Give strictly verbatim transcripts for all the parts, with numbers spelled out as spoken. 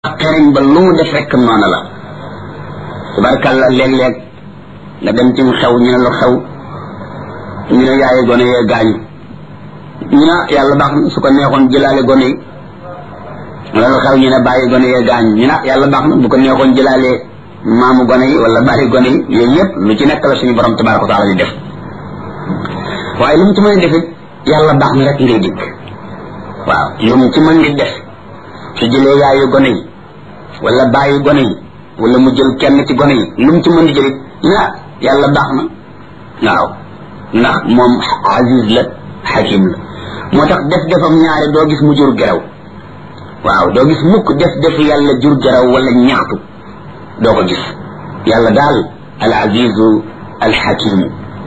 xereñ ba lu mu def rek noonu la tabarkàlla léeg-léeg nga dem ci xew ñu ne lu xew ñu ne yaaye gone yee gaañu ñu ne yàlla baax na su ko neexoon jëlaale gone yi loolu xew ñu ne bàyyi gone yee gaañu ñu ne yàlla baax na bu ko neexoon jëlaale maamu gone yi wala bàyyi gone yi yooyu yëpp lu ci nekk la suñu borom tabaraka wa taala di def waaye lu mu ci mën a defit yàlla baax na rek ngay dikk waaw lu mu ci mën di def su jëlee yaayu gone yi wala bàyyi gone yi wala mu jël kenn ci gone yi lu mu ci mën di jëlit na yàlla baax na waaw ndax moom aziz la hakim la moo tax def defam ñaare doo gis mu jur geraw waaw doo gis mukk def defu yàlla jur geraw wala ñaxtu doo ko gis yàlla daal al azizu al hakimu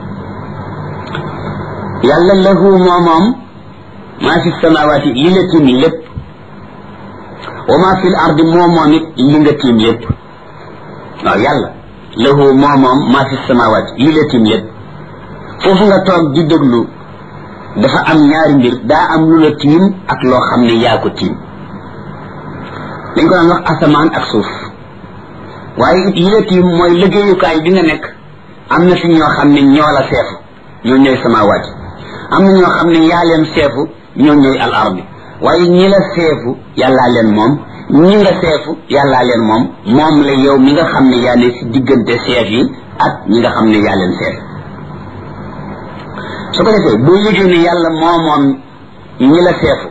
yàlla lahu moo moom maa fi samawaati li la tiim lépp wa maa fi l ardi moo moom it li nga tiim lépp waaw yàlla lahu moo moom maa fi samawaati li la tiim lépp foofu nga toog di déglu dafa am ñaari mbir daa am lu la tiim ak loo xam ne yaa ko tiim dañ ko daan wax asamaan ak suuf waaye it li la tiim mooy liggéeyukaay bi nga nekk am na fi ñoo xam ne ñoo la seefu ñoo ñooy samawaati am na ñoo xam ne yaa leen seefu ñoo ñooy al ardi waaye ñi la seefu yàllaa leen moom ñi nga seefu yàllaa leen moom moom la yow mi nga xam ne yaa ne si diggante seef yi ak ñi nga xam ne yaa leen seef su ko defee boo yëgee ne yàlla moo moom ñi la seefu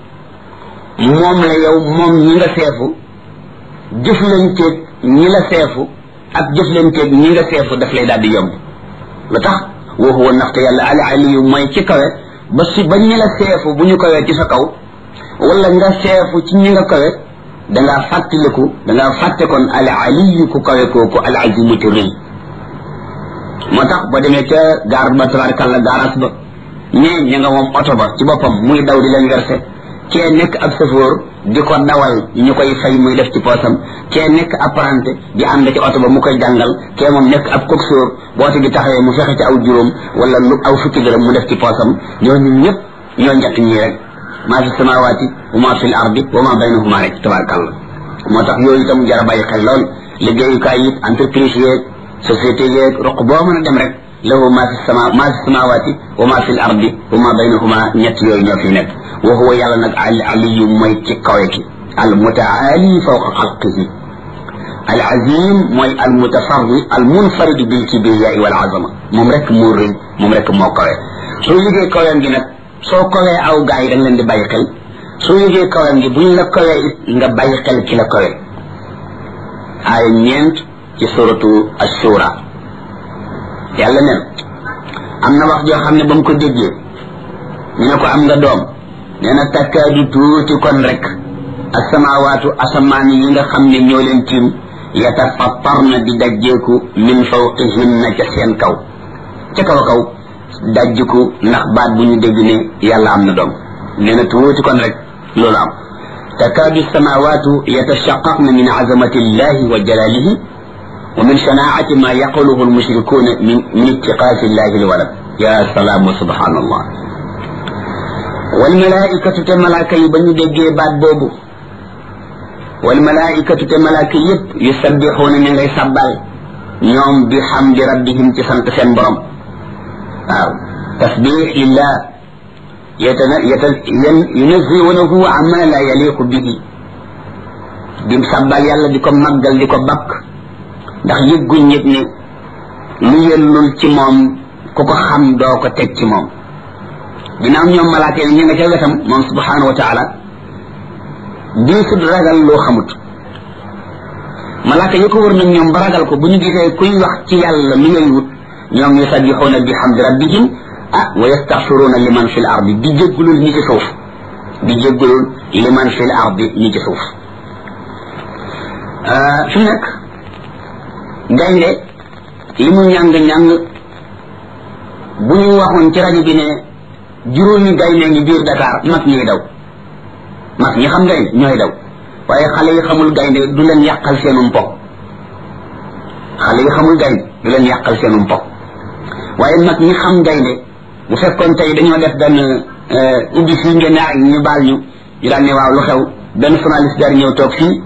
moom la yow moom ñi nga seefu jëflanteeg ñi la seefu ak jëflanteeg ñi nga seefu daf lay daal di yomb lu tax wa huwa ndaxte yàlla al aliyu mooy ci kawe ba si ba ñi la seefu bu ñu kawee ci sa kaw wala nga seefu ci ñi nga kawe dangaa fàttaliku dangaa fàtte kon al aliyu ku kawe kooku al azimu te rëy moo tax boo demee ca gaar ba tabaarkalla gaaraas ba ñee ña nga moom oto ba ci boppam muy daw di leen verser kee nekk ab chauffeur di ko dawal ñu koy fay muy def ci poosam kee nekk apprenti di ànd ci oto ba mu koy jàngal kee moom nekk ab coxeur bu oto bi taxawee mu fexe ci aw juróom wala lu aw fukki dërëm mu def ci poosam ñooñu ñëpp ñoo njëkk ñii rek maa fi samawaati wa maa fi l ardi wa maa baynahuma rek tabaarkalla moo tax yooyu itam jar a bàyyi xel lool liggéeyukaay yi entreprise yeeg société yeeg roq boo mën a dem rek lahu maa fi sama maa fi samawaati wa maa fi l ardi wa maa baynahuma ñett yooyu ñoo fi nekk wa huwa yàlla nag al aliyu mooy ci kawe ki al mutaali fawqa xalqihi al azim mooy al mutafarri al munfarid bil kibriyaai wal azama moom rek moo rëy moom rek moo kawe soo yëgee kawem gi nag soo kawee aw gaa yi da nga leen di bàyyi xel soo yëgee kawem gi bu ñu la kawee it nga bàyyi xel ki la kawe aaya ñeent ci suratu ashura yàlla nen am na wax joo xam ne ba mu ko déggee ñu ne ko am nga doom nee na takkaadu tuuti kon rek asamawaatu asamaan yi nga xam ne ñoo leen tiim yatafattarna di dajjeeku min fawqihinna ca seen kaw ca kaw a kaw dajjiku ndax baat bu ñu dégg ne yàlla am na doom nee na tuuti kon rek loolu am takkaadu samawaatu yatashaqaqna min azamati illahi wa jalalihi wa min shanaati ma yaquluhu almushrikuuna min min ittiqaasi illahi alwalad ya salaam wa subhanallah wal malaikatu te malaaka yi ba ñu déggee baat boobu wal malaikatu te malaaka yëpp yusabbixuuna ñu ngay sabbal ñoom bi hamdi rabbihim ci sant seen borom waaw tasbix lillah yatana yata yunazzihunahu amma la yaliqu bihi di sabbal yàlla di ko màggal di ko bakk ndax yëgguñ ñëpp ne lu yellul ci moom ku ko xam doo ko teg ci moom ginnaaw ñoom malaaka yi ñu nga ca wetam moom subhanahu wa taala bii su ragal loo xamut malaaka yi ko wër nag ñoom ba ragal ko bu ñu gisee kuy wax ci yàlla mi ngay wut ñoom yusabbixuuna bi hamdi rabbihim ah wa yastaxfiruuna liman fi l ardi di jéggulul ñi ci suuf di jéggulul liman fi l ardi ñi ci suuf fi nekk gaynde li mu ñàng-ñàng bu ñu waxoon ci rajo bi ne juróomi gaynde ngi biir Dakar mag ñuy daw mag ñi xam gaynde ñooy daw waaye xale yi xamul gaynde du leen yàqal seenum pok xale yi xamul gaynde du leen yàqal seenum pok waaye mag ñi xam gaynde bu fekkoon tey dañoo def benn ubbi fii ngeen ñu baal ñu ñu daan ne waaw lu xew benn journaliste dar ñëw toog fii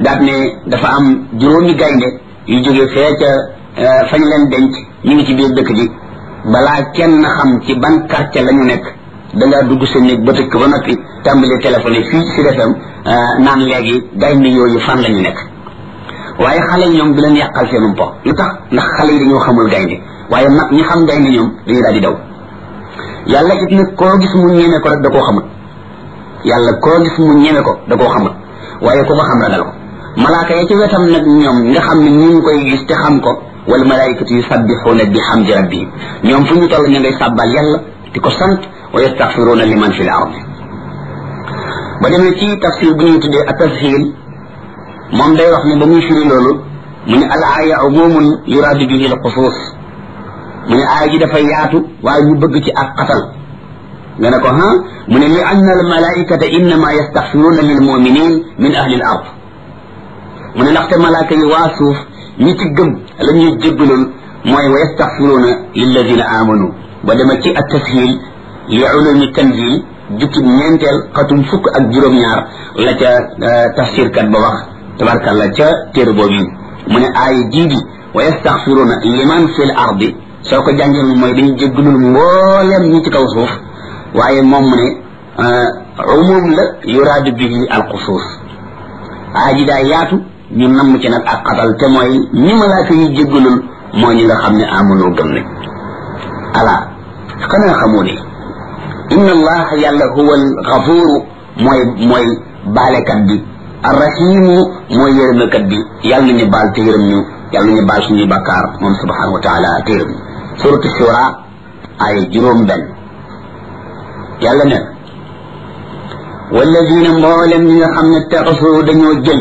daat ne dafa am juróomi gaynde yu jóge fee ca fañ leen denc ñu ngi ci biir dëkk bi balaa kenn xam ci ban quartier la ñu nekk da ngaa dugg sa néeg ba tëj ko ba noppi tàmbalee téléphone fii ci Sud F M naan léegi gaynde yooyu fan la ñu nekk waaye xale yi ñoom du leen yàqal seenum po lu tax ndax xale yi dañoo xamul gaynde waaye mag ñi xam gaynde ñoom dañuy daal di daw yàlla it nag koo gis mu ñeme ko rek da koo xamul yàlla koo gis mu ñeme ko da koo xamul waaye ku ko xam ragal ko malaaka ya ci wetam nag ñoom nga xam ne ñu ngi koy gis te xam ko wal malaikatu yusabbihuna bi hamdi rabbihim ñoom fu ñu toll ñu ngay sàbbal yàlla di ko sant wa yastaghfiruna liman fil ardi ba demee ci tafsir bu ñuy tuddee at-tashil moom day wax ne ba muy firi loolu mu ne al aaya umumun yuraadu bihi al xusuus mu ne aaya ji dafa yaatu waaye ñu bëgg ci ak xatal nga ne ko ha mu ne li anna al malaikata innama yastaghfiruna lil muminin min ahli al ard mu ne ndaxte malaaka yi waa suuf ñi ci gëm la ñuy jéggalul mooy wa yastaghfiruna lilladina amanu ba dema ci at tashil li ulumi tanzil jukki ñeenteel xatum fukk ak juróom-ñaar la ca tafsirkat ba wax tabarkalla ca téere boobu mu ne aaya jii di wa yastaghfiruna liman fil ardi soo ko jàngee mooy dañu jéggalul mbooleem ñi ci kaw suuf waaye moom mu ne umum la yuraadu bihi al xusuus aaya ji daa yaatu ñu namm ci nag ak xatal te mooy ñi malaaka yi jéggalul mooy ñi nga xam ne amunoo gëm ne ala xanaa xamoo ne inna allah yàlla huwa al gafuru mooy mooy baalekat bi arrahimu mooy yërëmekat bi yàlla nañu baal te yërëm ñu yàlla nañu baal suñuy bakkaar moom subhanahu wa taala te yërëm ñu suratu shura ay juróom benn yàlla ne walladina mboolem ñi nga xam ne taxasu dañoo jël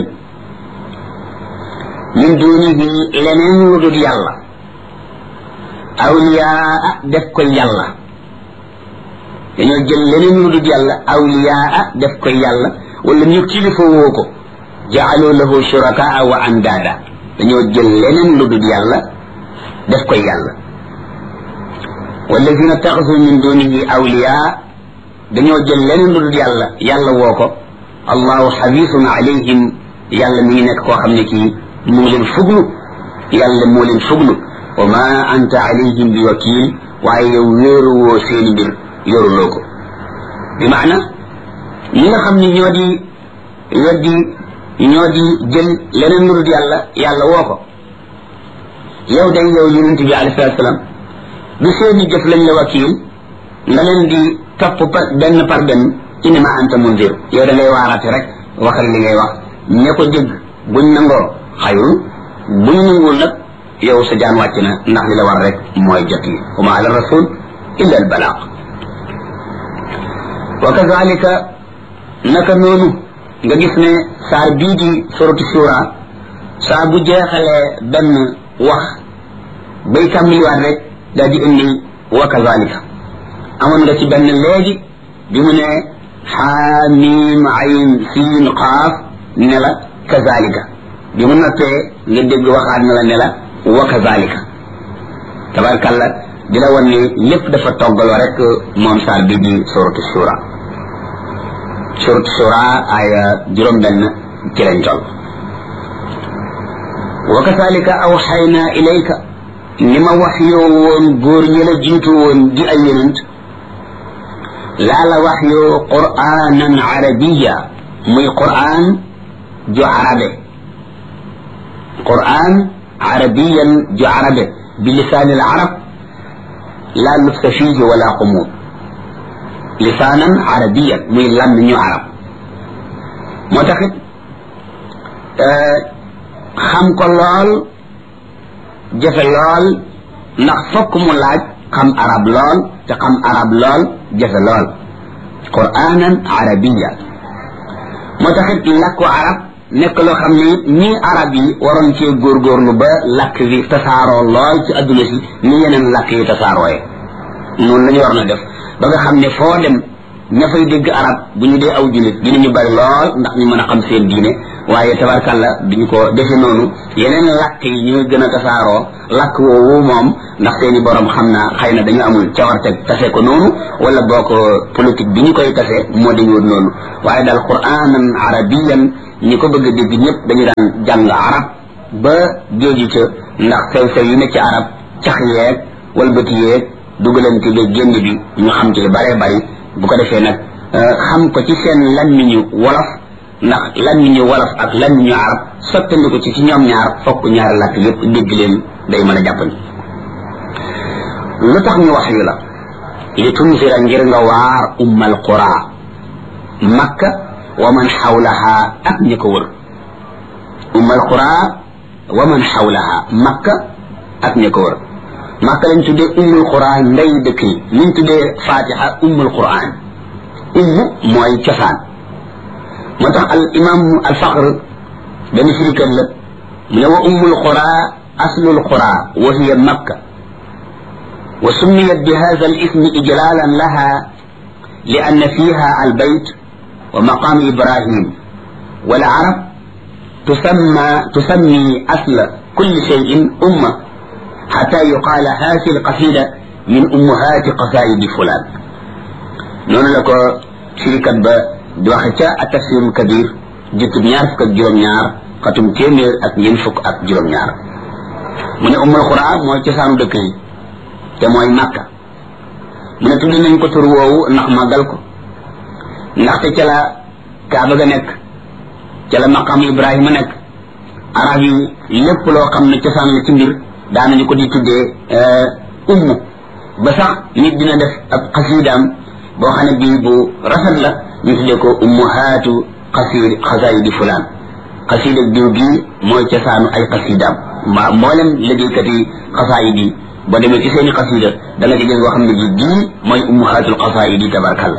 min dunihi leneen lu dul yàlla awliyaa def ko yàlla dañoo jël leneen lu dul yàlla awliyaa def ko yàlla wala ñu kilifa woo ko jaalu lahu shurakaa wa andaada dañoo jël leneen lu dul yàlla def ko yàlla walladina taxasu min dunihi awliyaa dañoo jël leneen lu dul yàlla yàlla woo ko allahu xabisun alayhim yàlla mi ngi nekk koo xam ne kii mu ngi leen fuglu yàlla moo leen fuglu wa ma anta alayhim bi wakil waaye yow wéeruwoo seeni mbir yoruloo ko bi maana ñi nga xam ne ñoo di weddi ñoo di jël leneen lu dul yàlla yàlla woo ko yow day yow yonent bi alayhi salaatu salaam du seeni jëf lañ la wakil nga leen di topp par benn par benn innama anta munzir yow da ngay waaraate rek waxal li ngay wax ña ko dégg buñ nangoo xayru buñ nanguwul nag yow sa jaan wàcc na ndax li la war rek mooy jot yi wa ma ala rasul illa al balaaq wa kazalika naka noonu nga gis ne saar bii di suratu shura saa bu jeexalee benn wax bay tàmbaliwaat rek daal di indi wa kazalika amoon nga ci benn léegi bi mu ne xaamim ayn siin qaaf ne la kazalika bi mu noppee nga dégg waxaat na la ne la wa kazalika tabarkalla di la wan ne lépp dafa toggaloo rek moom saar bi di suratu shura suratu shura aya juróom benn ci lañ toll wa kazalika awxayna ilayka ni ma wax yoo woon góor ñi la jiitu woon di ay yonent laa la wax yoo qur'anan arabiya muy qur'an ju arabe qur'an arabiyan ju arabe bi lisaan al arab la lubsa fihi wala qumud lisaanan arabiyan muy lan ñu arab moo taxit xam ko lool jafe lool ndax fokk mu laaj xam arab lool te xam arab lool jafe lool qur'anan arabiya moo taxit làkku arab nekk loo xam ne ñii arab yi waroon cee góorgóorlu ba làkk bi tasaaroo lool ci adduna si ni yeneen làkk yi tasaarooye noonu la ñu war na def ba nga xam ne foo dem ña fay dégg arab bu ñu dee aw jullit dinañu bari lool ndax ñu mën a xam seen diine waaye tabarkalla biñu ko defe noonu yeneen làkk yi ñooy gën a tasaaroo làkk woowu moom ndax seeni borom xam naa xëy na dañu amul cawarte tase ko noonu wala boo ko politique bi ñu koy tase moo dañu noonu waaye daal qur'anan arabiyan ñi ko bëgg a dégg ñëpp dañu daan jàng arab ba géeju ca ndax sew sew yi ne ci arab cax yeeg walbati yeeg dugalante ba génn bi ñu xam ci lu bare bari bu ko defee nag xam ko ci seen làmmiñu wolof ndax làmmiñu wolof ak làmmiñu arab sottandi ko ci ci ñoom ñaar fokk ñaari làkk yépp dégg leen day mën a jàppandi lu tax ñu wax yu la li tunzira ngir nga waar ummal qura makka wa man xawlaha ak ñi ko wër ummal qura wa man xawlaha makka ak ñi ko wër makka lañ tuddee ummul qura ndey dëkk yi liñ tuddee fatiha ummul quran umm mooy cosaan moo tax al imam al faqr benn firikat la mu ne wa ummul qura aslul qura wa hiya makka wa summiyat bi hadha al ismi ijlalan laha li anna fiha al bayt wa maqam ibrahim wal arab tusamma tusammi asla kulli shay'in umma hatta yuqala hadhihi al qasida min ummahat qasaid fulan noonu la ko firikat ba di waxe ca atafsirul kabir juttub ñaar fukk ak juróom-ñaar xatum téeméer ak ñeent fukk ak juróom-ñaar mu ne ummul qura mooy cosaanu dëkk yi te mooy makka mu ne tudd nañ ko tur woowu ndax màggal ko ndaxte ca la kaaba ga nekk ca la maqam ibrahima nekk arab yi lépp loo xam ne cosaan la ci mbir daanañu ko di tuddee ummu ba sax nit dina def ab xasiidaam boo xam ne bii bu rafet la ñu tuddee ko ummuhaatu xasiid xasaayidi fulaan xasiida diw gii mooy cosaanu ay xasiidaam mbaa mboolem liggéeykat yi xasaayid yi boo demee ci seeni xasiida da nga ci gis boo xam ne bii gii mooy ummuhaatul xasaayidi tabarkalla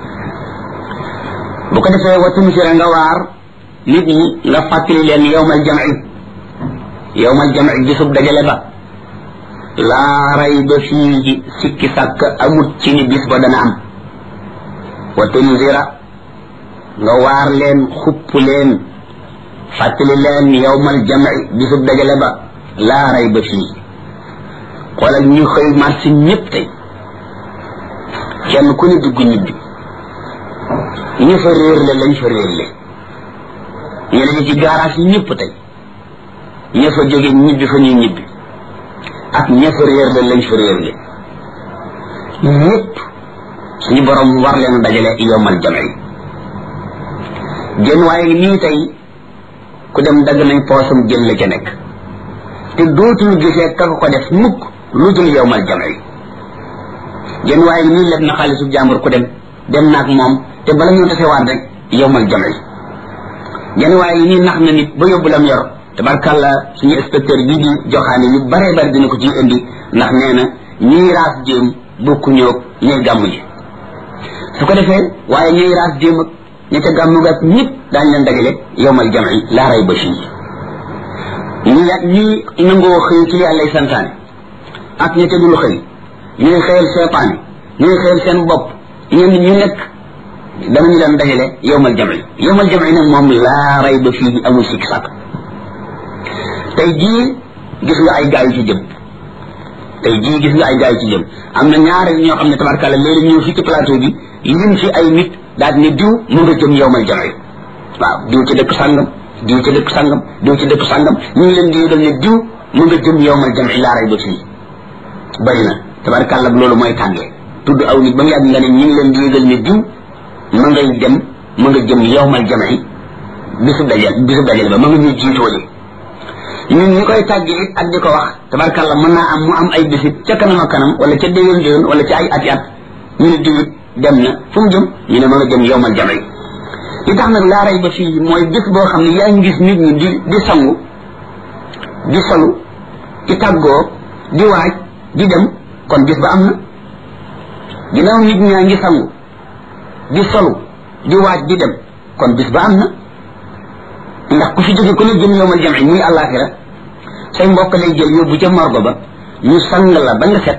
bu ko defee wa tunsira nga waar nit ñi nga fàttali leen yowmal jam'i yowmal jam'i bisub dajale ba laa rayba fii sikki sàkk amut ci ni bis ba dana am wa tunzira nga waar leen xupp leen fàttali leen yowmal jam'i bisub dajale ba laa rayba fii xoolal ñu xëy marché ñëpp tey kenn ku ne dugg ñibbi ñu fa réer le lañ fa réer le ñu ne ci garage yi ñëpp tey ña fa jóge ñibbi fa ñuy ñibbi ak ña fa réer le lañ fa réer le ñëpp suñu borom war leen dajale yowmal jam'i jën waaye nii tey ku dem dagg nañ poosam jël la ca nekk te dootuñu gisee ka ko def mukk lu dul yowmal jam'i jën waaye nii leb na xaalisu jàmbur ku dem dem naag moom te bala ñu tasewaat rek yowmal jam'i jën waaye nii nax na nit ba yóbbu lam yor tabarkàlla suñu inspecteur bii di joxaane yu bare bari dina ko ciy indi ndax nee na ñiy raas jéem bokku ñoog ñuy gàmm ji su ko defee waaye ñuy raas jéem ak ña ca gàmm ga ñëpp daañ leen dajale yowmal jam'i laa rayba fii ñi ñi nangoo xëy ci li yàllay santaane ak ña ca dul xëy ñuy xëyal seytaane ñuy xëyal seen bopp ñenn ñu nekk danañu leen dajale yowmal jam'i yowmal jam'i nag moom laa rayba fii amul sikk sàkk tey jii gis nga ay gaay yu ci jëm tey jii gis nga ay gaay yu ci jëm am na ñaari ñoo xam ne tabarkàlla léegi ñëw fii ci plateau bi lim fi ay nit daal ne diw mu nga jëm yowmal jam'i waaw diw ci dëkk sàngam diw ci dëkk sàngam diw ci dëkk sàngam ñu ngi leen di yëgal ne diw mu nga jëm yowmal jam'i laa rayba fii bari na tabarkàlla loolu mooy tàngee tudd aw nit ba mu yàgg nga ne ñu ngi leen di yëgal ne diw ma ngay dem ma nga jëm yowmal jam'i bisu dajal bisu dajal ba ma nga ñuy jiitoole ñun ñi koy tàggi it ak di ko wax tabarkàlla mën naa am mu am ay bisit ca kanam ak kanam wala ca déwén déwén wala ca ay ati at ñu ne diwit dem na fu mu jëm ñu ne ma nga jëm yowmal jam'i li tax nag laa rayba fii mooy bis boo xam ne yaa ngi gis nit ñi di di sangu di solu di tàggoo di waaj di dem kon bis ba am na ginnaaw nit ñaa ngi sangu di solu di waaj di dem kon bis ba am na ndax ku fi jóge ku ne jëm yowmal jam'i muy àllaaxira say mbokk lay jël yóbbu ca morgo ba ñu sang la ba nga set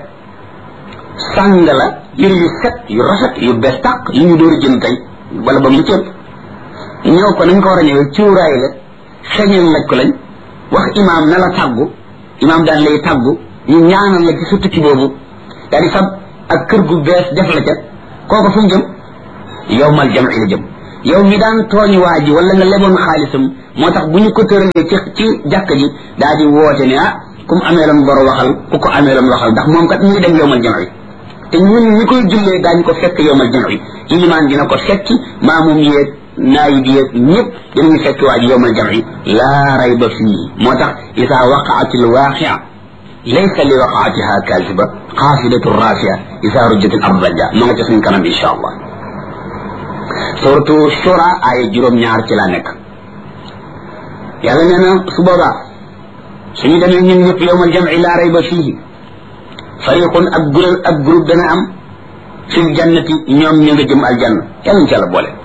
sang la yëre yu set yu rafet yu bees tàq yu ñu door a jënd tey wala ba mu cëpp ñëw ko nañ ko war a ñëwee cuuraay la xeñal laj ko lañ wax imaam na la tàggu imaam daal lay tàggu ñu ñaanal la ci sa tukki boobu daal di fab ak kër gu bees def la ca kooku fu mu jëm yowmal jam'i la jëm yow mi daan tooñ waa ji wala nga leboon xaalisam moo tax bu ñu ko tëralee ci ci jàkk ji daal di woote ne ah ku mu ameeloon bor waxal ku ko ameeloon waxal ndax moom kat ñu ngi dem yowmal jam'i te ñun ñi koy jullee daañu ko fekk yowmal jam'i ilimaan dina ko fekki maamum yeeg naayib yeeg ñëpp dinañu fekk waa ji yowmal jam'i laa rayba fii moo tax isa waqaati l waaqia laysa li waqaatiha kaasiba xaafidatu rafia isa rujjat al ard rajja ma nga ca suñ kanam insha allah suratu shura ay juróom ñaar ci la nekk yàlla nee na su boobaa suñu demee ñun ñëpp yowmal jam'i laa rayba fii fariqun ak groupe ak groupe dana am fil jannati ñoom ñu nga jëm aljanna yàlla ñu ci yàlla boole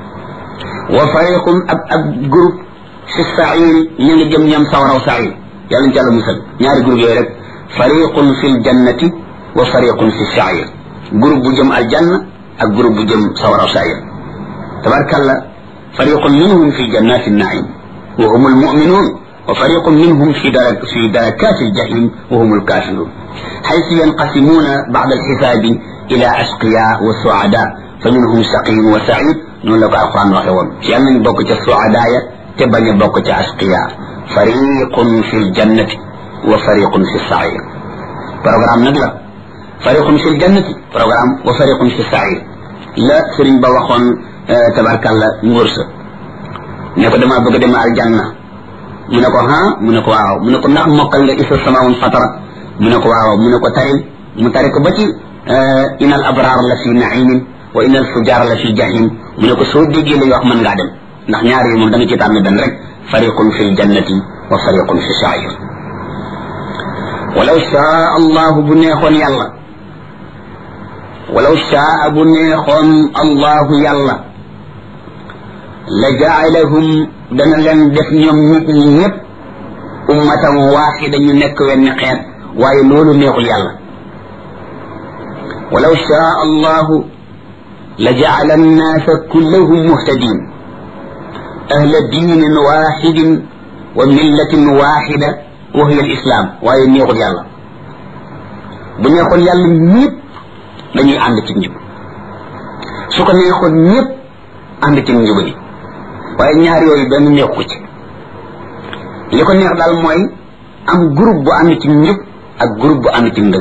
wa fariqun ak ak groupe fi sair ñu nga jëm ñoom sawaraw sair yàlla ñu ci yàlla musal ñaari groupe yooyu rek fariqun fil jannati wa fariqun fi sair groupe bu jëm aljanna ak groupe bu jëm sawaraw sair tabarakallah fariqun minhum fi jannati naim wa hum almu'minun wa fariqun minhum fi darak fi darakati aljahim wa hum alkafirun حيث ينقسمون بعد الحساب إلى أشقياء وسعداء فمنهم شقي وسعيد نقول لك القرآن وخيون يعني بوكة السعداء تبني بوكة أشقياء فريق في الجنة وفريق في السعير برنامج نقلا فريق في الجنة برنامج وفريق في السعير لا سرين بوخون آه تبارك الله نورس نكو دما بوك دما الجنة منكو ها منكو واو منكو نعم مقل إسا السماء فترة mu ne ko waaw mu ne ko taril mu tari ko ba ci inal abraar la fi naimin wa inal fujaar la fi jahim mu ne ko soo déggee lay wax mën ngaa dem ndax ñaar yi moom da nga ci tànn benn rek fariqun fi ljannati wa fariqun fi sair walaw shaa allahu bu neexoon yàlla walaw shaa bu neexoon allahu yàlla la jaalahum dana leen def ñoom nit ñi ñëpp ummatan waaxida ñu nekk wenn xeet waaye loolu neexul yàlla walaw shaa allahu la jacala annaasa kullahum muhtadin ahla diinin waxidin wa millatin waxida wa hiya alislam waaye neexul yàlla bu neexoon yàlla ñëpp dañuy ànd ci njub su ko neexoon ñëpp ànd ci njubadi waaye ñaar yooyu benn neexu ko ci li ko neex daal mooy am groupe bu ànd ci njub ak groupe bu ànd ci ndëng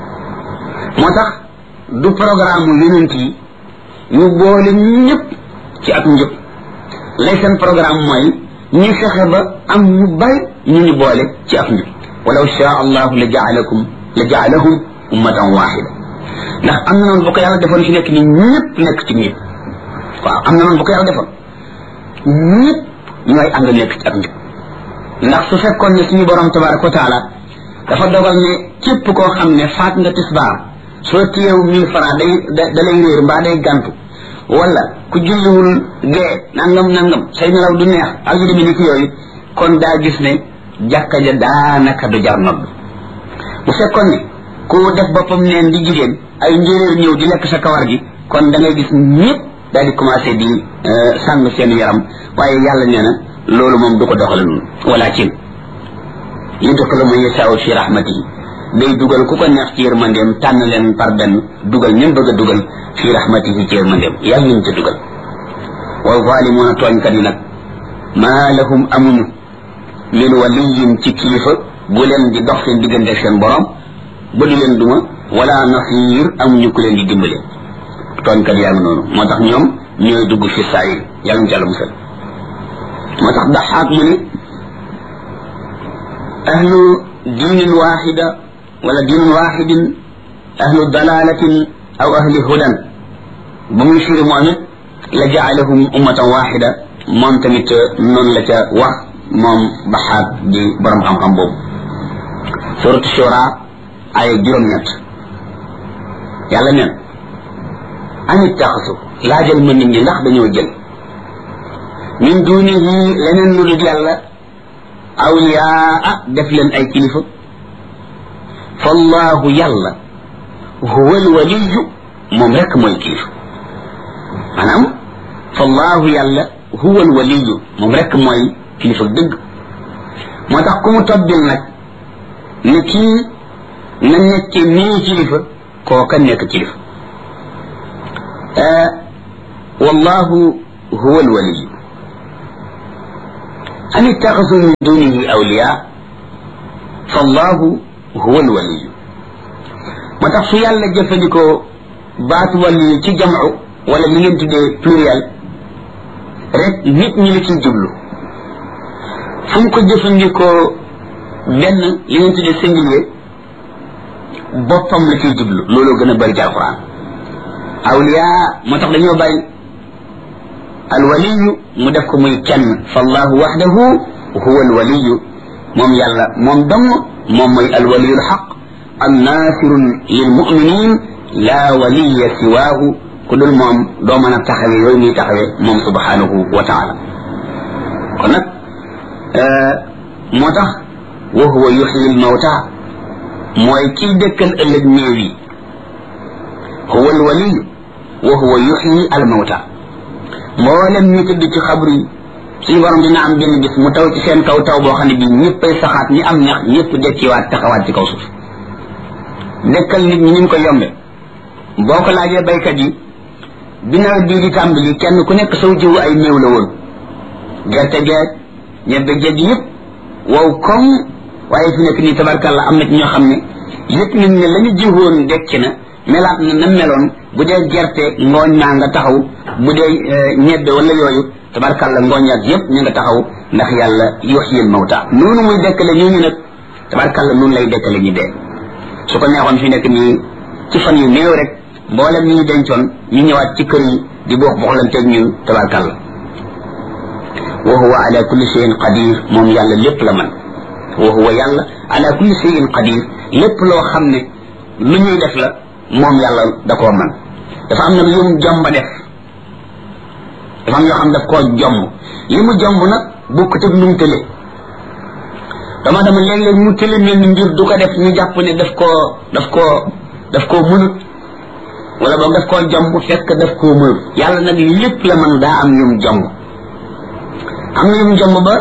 moo tax du programme yonent yi ñu boole ñëpp ci ak njub lay seen programme mooy ñu fexe ba am ñu bari ñu ñu boole ci ak njub walaw shaa allahu la jaalakum la jaalahum ummatan waxida ndax am na noonu bu ko yàlla defoon fi nekk ni ñëpp nekk ci njub waaw am na noonu bu ko yàlla defoon ñëpp ñooy ànd nekk ci ak njub ndax su fekkoon ne suñu borom tabaraka wa taala dafa dogal ne képp koo xam ne faat nga tisbaar soo téyew mille francs day da lay réer mbaa day gàntu wala ku julliwul gee nangam nangam say nelaw du neex ak yu demee ni ki yooyu kon daa gis ne jàkka ja daanaka du jar nodd bu fekkoon ne ku def boppam neen di jigéen ay njéeréer ñëw di lekk sa kawar gi kon da ngay gis ñëpp daal di commencé di sàng seen yaram waaye yàlla nee na loolu moom du ko doxale noonu walakin yudxilu man yashaa'u fi rahmatihi day dugal ku ko neex ci yërmandeem tànn leen par benn dugal ñëm bëgg a dugal fi rahmatihi ci yërmandeem yàlla ñu ci dugal wa zalimuuna tooñkat yi nag maa lahum amuñu min waliyin ci kilifa bu leen di dox seen diggante seen borom ba du leen duma wala nasir amuñu ku leen di dimbale tooñkat yaa ngi noonu moo tax ñoom ñooy dugg fi saayir yàlla ñu ci àlla musal moo tax daxaat mu ne ahlu diinin waxida wala diinin waxidin ahlu dalalatin aw ahli hudan ba muy firi moom it la jaalahum ummatan waxida moom tamit noonu la ca wax moom daxaat di borom xam-xam boobu suratu shura ay juróom-ñett yàlla neen amit taxasu laajal ma nit ñi ndax dañoo jël min dunihi leneen lu dul yàlla awliyaa def leen ay kilifa fallahu yàlla huwa alwaliyu moom rek mooy kilifa maanaam fallahu yàlla huwa alwaliyu moom rek mooy kilifa dëgg moo tax ku mu tobbil nag ne kii na nekke nii kilifa kooka nekk kilifa wallahu huwa alwaliyu am ittaxasu min dunihi awliya fallahu huwa alwaliyu moo tax su yàlla jëfandikoo baatu waliyu ci jamcu wala li ngeen tuddee pluriel rek nit ñi la ciy jublu fu mu ko jëfandikoo benn li ngeen tuddee singulier boppam la ciy jublu looloo gën a bëri ci alquran awliya moo tax dañoo bàyyi alwaliyu mu def ko muy kenn fallahu waxdahu huwa alwaliyu moom yàlla moom dong moom mooy alwaliyu alxaq annasirun lilmuminin la waliya siwaahu ku dul moom doo mën a taxawee yooyu muy taxawee moom subhanahu wa taala kon nag moo tax wa huwa yuxyi almawta mooy kiy dëkkal ëllëg néew yi huwa alwaliyu wa huwa yuxyi almawta mboolem ñu tëdd ci xabru yi suñu borom dina am benn bis mu taw ci seen kaw taw boo xam ne bii ñëppay saxaat ñi am ñax ñëpp dekkiwaat taxawaat ci kaw suuf dekkal nit ñi ñu ko yombe boo ko laajee baykat yi bi nawet bii di tàmbali kenn ku nekk saw jiwu ay néew la woon gerte geeg ñebbe jeeg yëpp wow koŋ waaye fi nekk nii tabarkàlla am na ci ñoo xam ne yëpp nañ ne la ñu jiwoon dekki na melaat na na meloon bu dee gerte ngooñ naa nga taxaw bu dee ñebbe wala yooyu tabarkàlla ngooñ ak yëpp ñu nga taxaw ndax yàlla yuhyil mawta noonu muy dekkale ñooñu nag tabarkàlla noonu lay dekkale ñu dee su ko neexoon fi nekk nii ci fan yu néew rek mboolem ñi ñu dencoon ñu ñëwaat ci kër yi di boox boxlanteeg ñun tabarkàlla wa huwa ala kulli shay'in qadir moom yàlla lépp la man wa huwa yàlla ala kulli shay'in qadir lépp loo xam ne lu ñuy def la moom yàlla da koo man dafa am nag yum jomba def dafa am yoo xam daf koo jomb li mu jomb nag bokkut ak nu mu tële dama dama léeg-léeg mu tële mel ni mbir du ko def ñu jàpp ne daf koo daf koo daf koo mënut wala boog daf koo jomb fekk daf koo mënut yàlla nag lépp la man daa am yum jomb am na yum jomb ba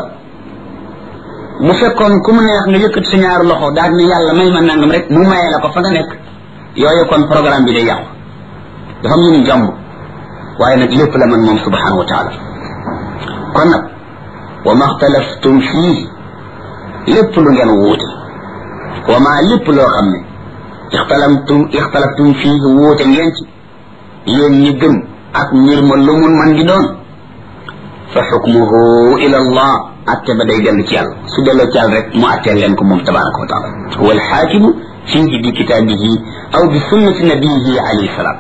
bu fekkoon ku mu neex nga yëkkat sa ñaari loxo daal ne yàlla may ma nangam rek mu mayee la ko fa nga nekk yooyu kon programme bi day yàqu dafa am yum jomb waaye nag lépp la man moom subhanahu wa taala kon nag wa ma xtalaftum fii lépp lu ngeen wuute wa ma lépp loo xam ne ixtalaftum ixtalaftum fii wuute ngeen ci yéen ñi gëm ak mbir ma lu mun man di doon fa xukmuhu ila allah atte ba day dellu ci yàlla su delloo ci yàlla rek mu atteel leen ko moom tabaraka wa taala huwa alxaakimu fihi bi kitaabihi aw bi sunnati nabiyihi alayhi salaam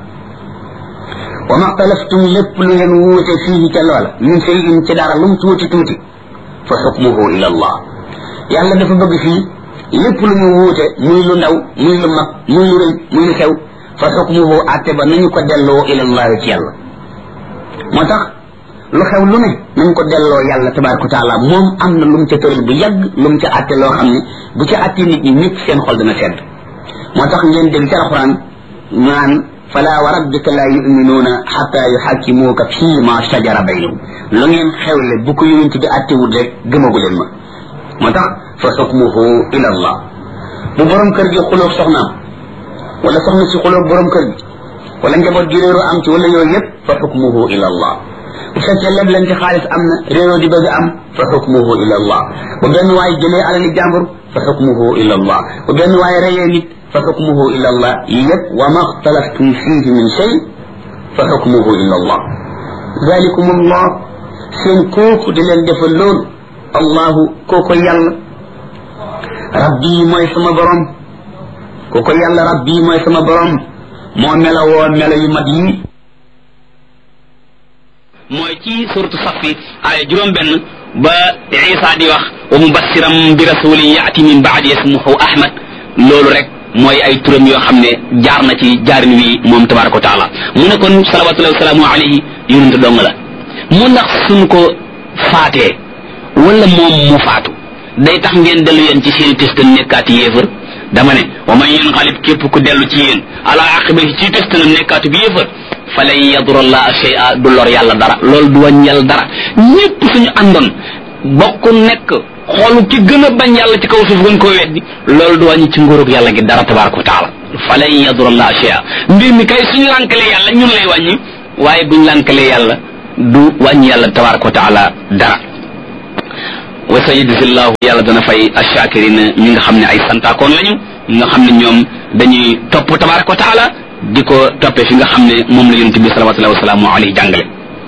wa ma xtalaftum lépp lu ngeen wuute fii ca loola min shay'in ci dara lum tuuti tuuti fa xukmuhu ila allah yàlla dafa bëgg fii lépp lu ñu wuute muy lu ndaw muy lu mag muy lu rëy muy lu xew fa xukmuhu atte ba nañu ko delloo ila allah ci yàlla moo tax lu xew lu ne nañ ko delloo yàlla tabaraka wa taala moom am na lu mu ca tëral bu yàgg lu mu ca atte loo xam ne bu ca atte nit ñi ñëpp seen xol dana sedd moo tax ngeen dégg ci alquran naan fala wa rabbika la yuminuuna xata yuxakimuuka fii ma shajara baynahum lu ngeen xewle bu ko yonent bi attewul rek gëmagu leen ma moo tax fa xukmuhu ila allah bu borom kër gi xulóog soxnaam wala soxna si xulóog borom kër gi wala njaboot gi réeroo am ci wala yooyu yëpp fa xukmuhu ila allah bu fekkee leb leen ci xaalis am na réeroo di bëgg am fa xukmuhu ila allah bu benn waay jëlee alali jàmbur fa xukmuhu ila allah bu benn waay reyee nit fa xukmuhu ila allah yëpp wa ma xtalaftum fihi min shay fa xukmuhu ila allah zalikum allah seen kooku di leen defal loolu allahu kooko yàlla rabbi mooy sama borom kooko yàlla rabbi mooy sama borom moo melawoo melo yu mat yi mooy ci suratu safi ay juróom benn ba isa di wax wa mubassiram bi rasulin yaati min baadi ismuhu ahmad loolu rek mooy ay turam yoo xam ne jaar na ci jaarin wi moom tabaraka wa taala mu ne kon salawatullahi wa salaamu alayhi yonent dong la mu ndax suñ ko faatee wala moom mu faatu day tax ngeen dellu yéen ci seeni testan nekkaati yéefar dama ne wa man yanqalib képp ku dellu ci yéen ala aqibihi ci testanam nekkaatu bi yéefar falan yadurra allaha shay'a du lor yàlla dara loolu du wàññi yàlla dara ñépp suñu àndoon bokk nekk xoolu ki gën a bañ yàlla ci kaw suuf gën koo weddi loolu du wàññi ci nguurug yàlla gi dara tabaraka wa taala falan yadurra allaha shay'a mbir mi kay suñu lànkalee yàlla ñun lay wàññi waaye buñ lànkalee yàlla du wàññi yàlla tabaraka wa taala dara wa sayajzillahu yàlla dana fay ashakirina ñi nga xam ne ay santaakoon lañu ñi nga xam ne ñoom dañuy topp tabaraka wa taala di ko toppee fi nga xam ne moom la yonent bi salawatullahi wa salaamu alayhi jàngale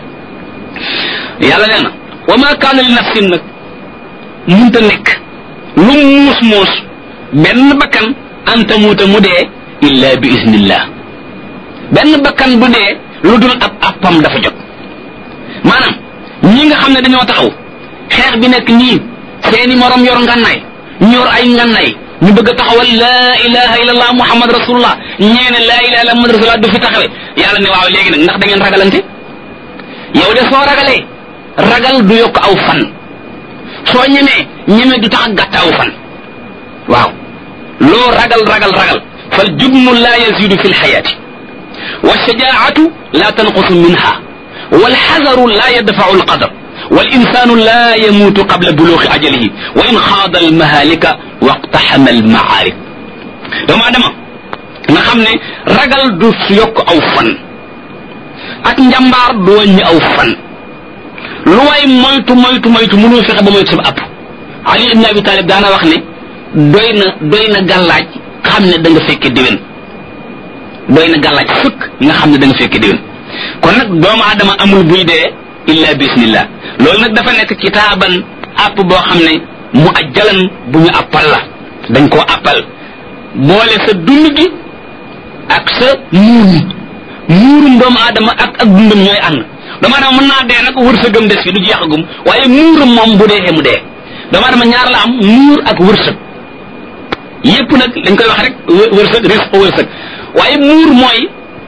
yàlla nee na wa ma kaana li nafsin nag munta nekk lu muus muus benn bakkan anta muuta mu dee illa bi iznillah benn bakkan bu dee lu dul ab appam dafa jot maanaam ñi nga xam ne dañoo taxaw xeex bi nekk nii seeni morom yor ngànnaay ñor ay ngànnaay ñu bëgg a taxawal laa ilaha illallah muhammad rasulullah ñeene laa ilaha illallah muhammad rasulullah du fi taxawe yàlla ne waaw léegi nag ndax da ngeen ragalante yow de soo ragalee ragal du yokk aw fan soo ñemee ñeme du tax a gàtt aw fan waaw loo ragal ragal ragal fal jubnu la yazidu fi lxayaati wa shajaatu la tanqusu minha wal xazaru la yadfau alqadar wal insanu la yamuutu qabla buluuxi ajalihi wa in xaada almahalika waqtaxama almaarik doomu adama nga xam ne ragal du yokk aw fan ak njàmbaar du wàññi aw fan lu waay moytu moytu moytu mënoo fexe ba moytu sa app Ali ibn Abi Talib daana wax ne doy na doy na gàllaaj xam ne da nga fekke déwén doy na gàllaaj fukk nga xam ne da nga fekke déwén kon nag doomu adama amul buy dee illa bismillah loolu nag dafa nekk kitaaban app boo xam ne mu ajjalan bu ñu appal la dañ koo appal boole sa dund gi ak sa muur mi muurum doomu aadama ak ak dundam ñooy ànd doomu aadama mën naa dee nag wërsëgam des fi du jeexagum waaye muuram moom bu dee mu dee doomu aadama ñaar la am muur ak wërsëg yépp nag dañ koy wax rek wërsëg risque wërsëg waaye muur mooy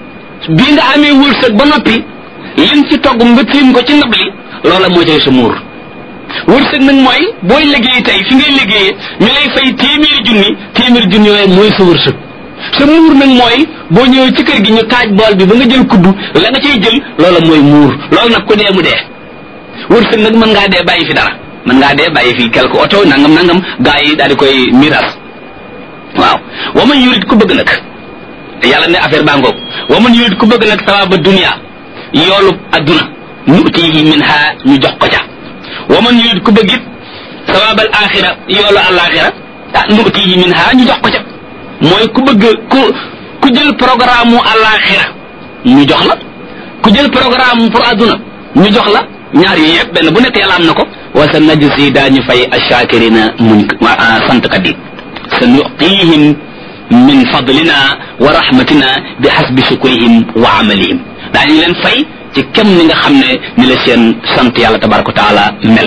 bi nga amee wërsëg ba noppi liñ ci togg nga tiim ko ci ndab li loola moo cay sa muur wërsëg nag mooy booy liggéey tey fi ngay liggéeyee ñu lay fay téeméeri junni téeméeri junni yooyu mooy sa wërsëg sa muur nag mooy boo ñëwee ci kër gi ñu taaj bool bi ba nga jël kuddu la nga cay jël loola mooy muur loolu nag ku dee mu dee wërsëg nag mën ngaa dee bàyyi fi dara mën ngaa dee bàyyi fi quelque oto nangam nangam gaa yi daal di koy miiras waaw wa man yurid ku bëgg nag yàlla ne affaire baa ngoog wa man yurid ku bëgg nag sawaaba dunya yoolu adduna nu'tihi minha ñu jox ko ca wa man yurid ku bëgg it sawaabal axira yoolu alaxira ah nu'tihi minha ñu jox ko ca mooy ku bëgg ku ku jël programme mu alaxira ñu jox la ku jël programme pour adduna ñu jox la ñaar yi yëpp benn bu nekk yàlla am na ko wa sa najzi daañu fay ashakirina muñ santkat yi sa nu'tihim min fadlina wa rahmatina bi hasbi shukrihim wa amalihim daañu leen fay ci kem ni nga xam ne ni la seen sant yàlla tabaraka wa taala mel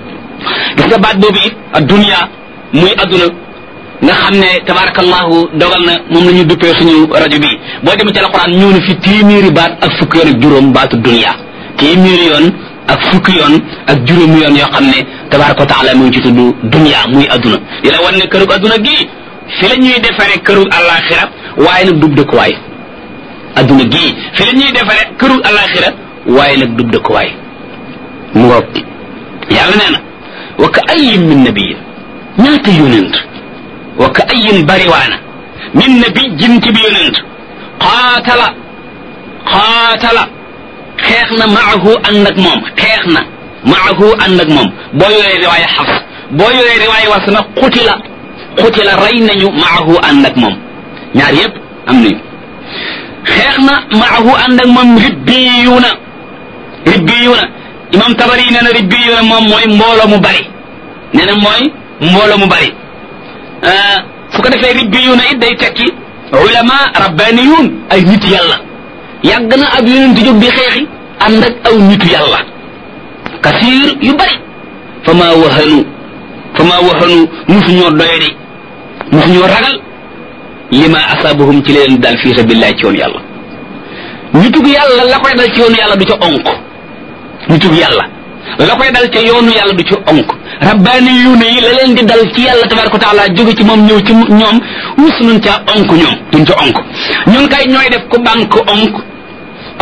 gis nga baat boobu it addunya muy adduna nga xam ne tabarakallahu dogal na moom la ñu duppee suñu rajo bi boo demee ci alquran ñëw na fi téeméeri baat ak fukki yoon ak juróom baatu dunya téeméeri yoon ak fukki yoon ak juróomi yoon yoo xam ne tabaraka wa taala mu ngi ci tudd dunya muy adduna di la wan ne kërug adduna gi fi la ñuy defaree kërug alaxira waaye nag dub dëkkuwaay adduna gii fi la ñuy defaree kërug alaxira waaye nag dub dëkkuwaay mu ngoog yàlla nee na wa ka ayyin min nabiyin ñaata yonent wa ka ayyin bariwaana min nabiyyin ci bi yonent qaatala qaatala xeex na maahu ànd ak moom xeex na maahu ànd ak moom boo yoree riwaaya xaf boo yoree riwaaya was na xutila xutila rey nañu maahu ànd ak moom ñaar yépp am nañu xeex na maahu ànd ak moom ribbiyuuna ribbiyuuna imam tabari nee na ribbiyuuna moom mooy mbooloo mu bari nee na mooy mbooloo mu bari su ko defee ribbiyuuna it day tekki ulama rabbaniyuun ay nit yàlla yàgg na ab yonent jóg di xeexi ànd ak aw nitu yàlla kasiir yu bari fa maa wahanu fa maa wahanu musuñoo doyadi musuñoo ragal lima asaabahum ci leen dal fii sabilillah ci yoonu yàlla nitug yàlla la koy dal ci yoonu yàlla du ca onk nitug yàlla la koy dal ca yoonu yàlla du ca onk rabbaani yuune yi la leen di dal ci yàlla tabaraka wa taala jóge ci moom ñëw ci ñoom mus nuñ caa onk ñoom duñ ca onk ñun kay ñooy def ku banque onk ku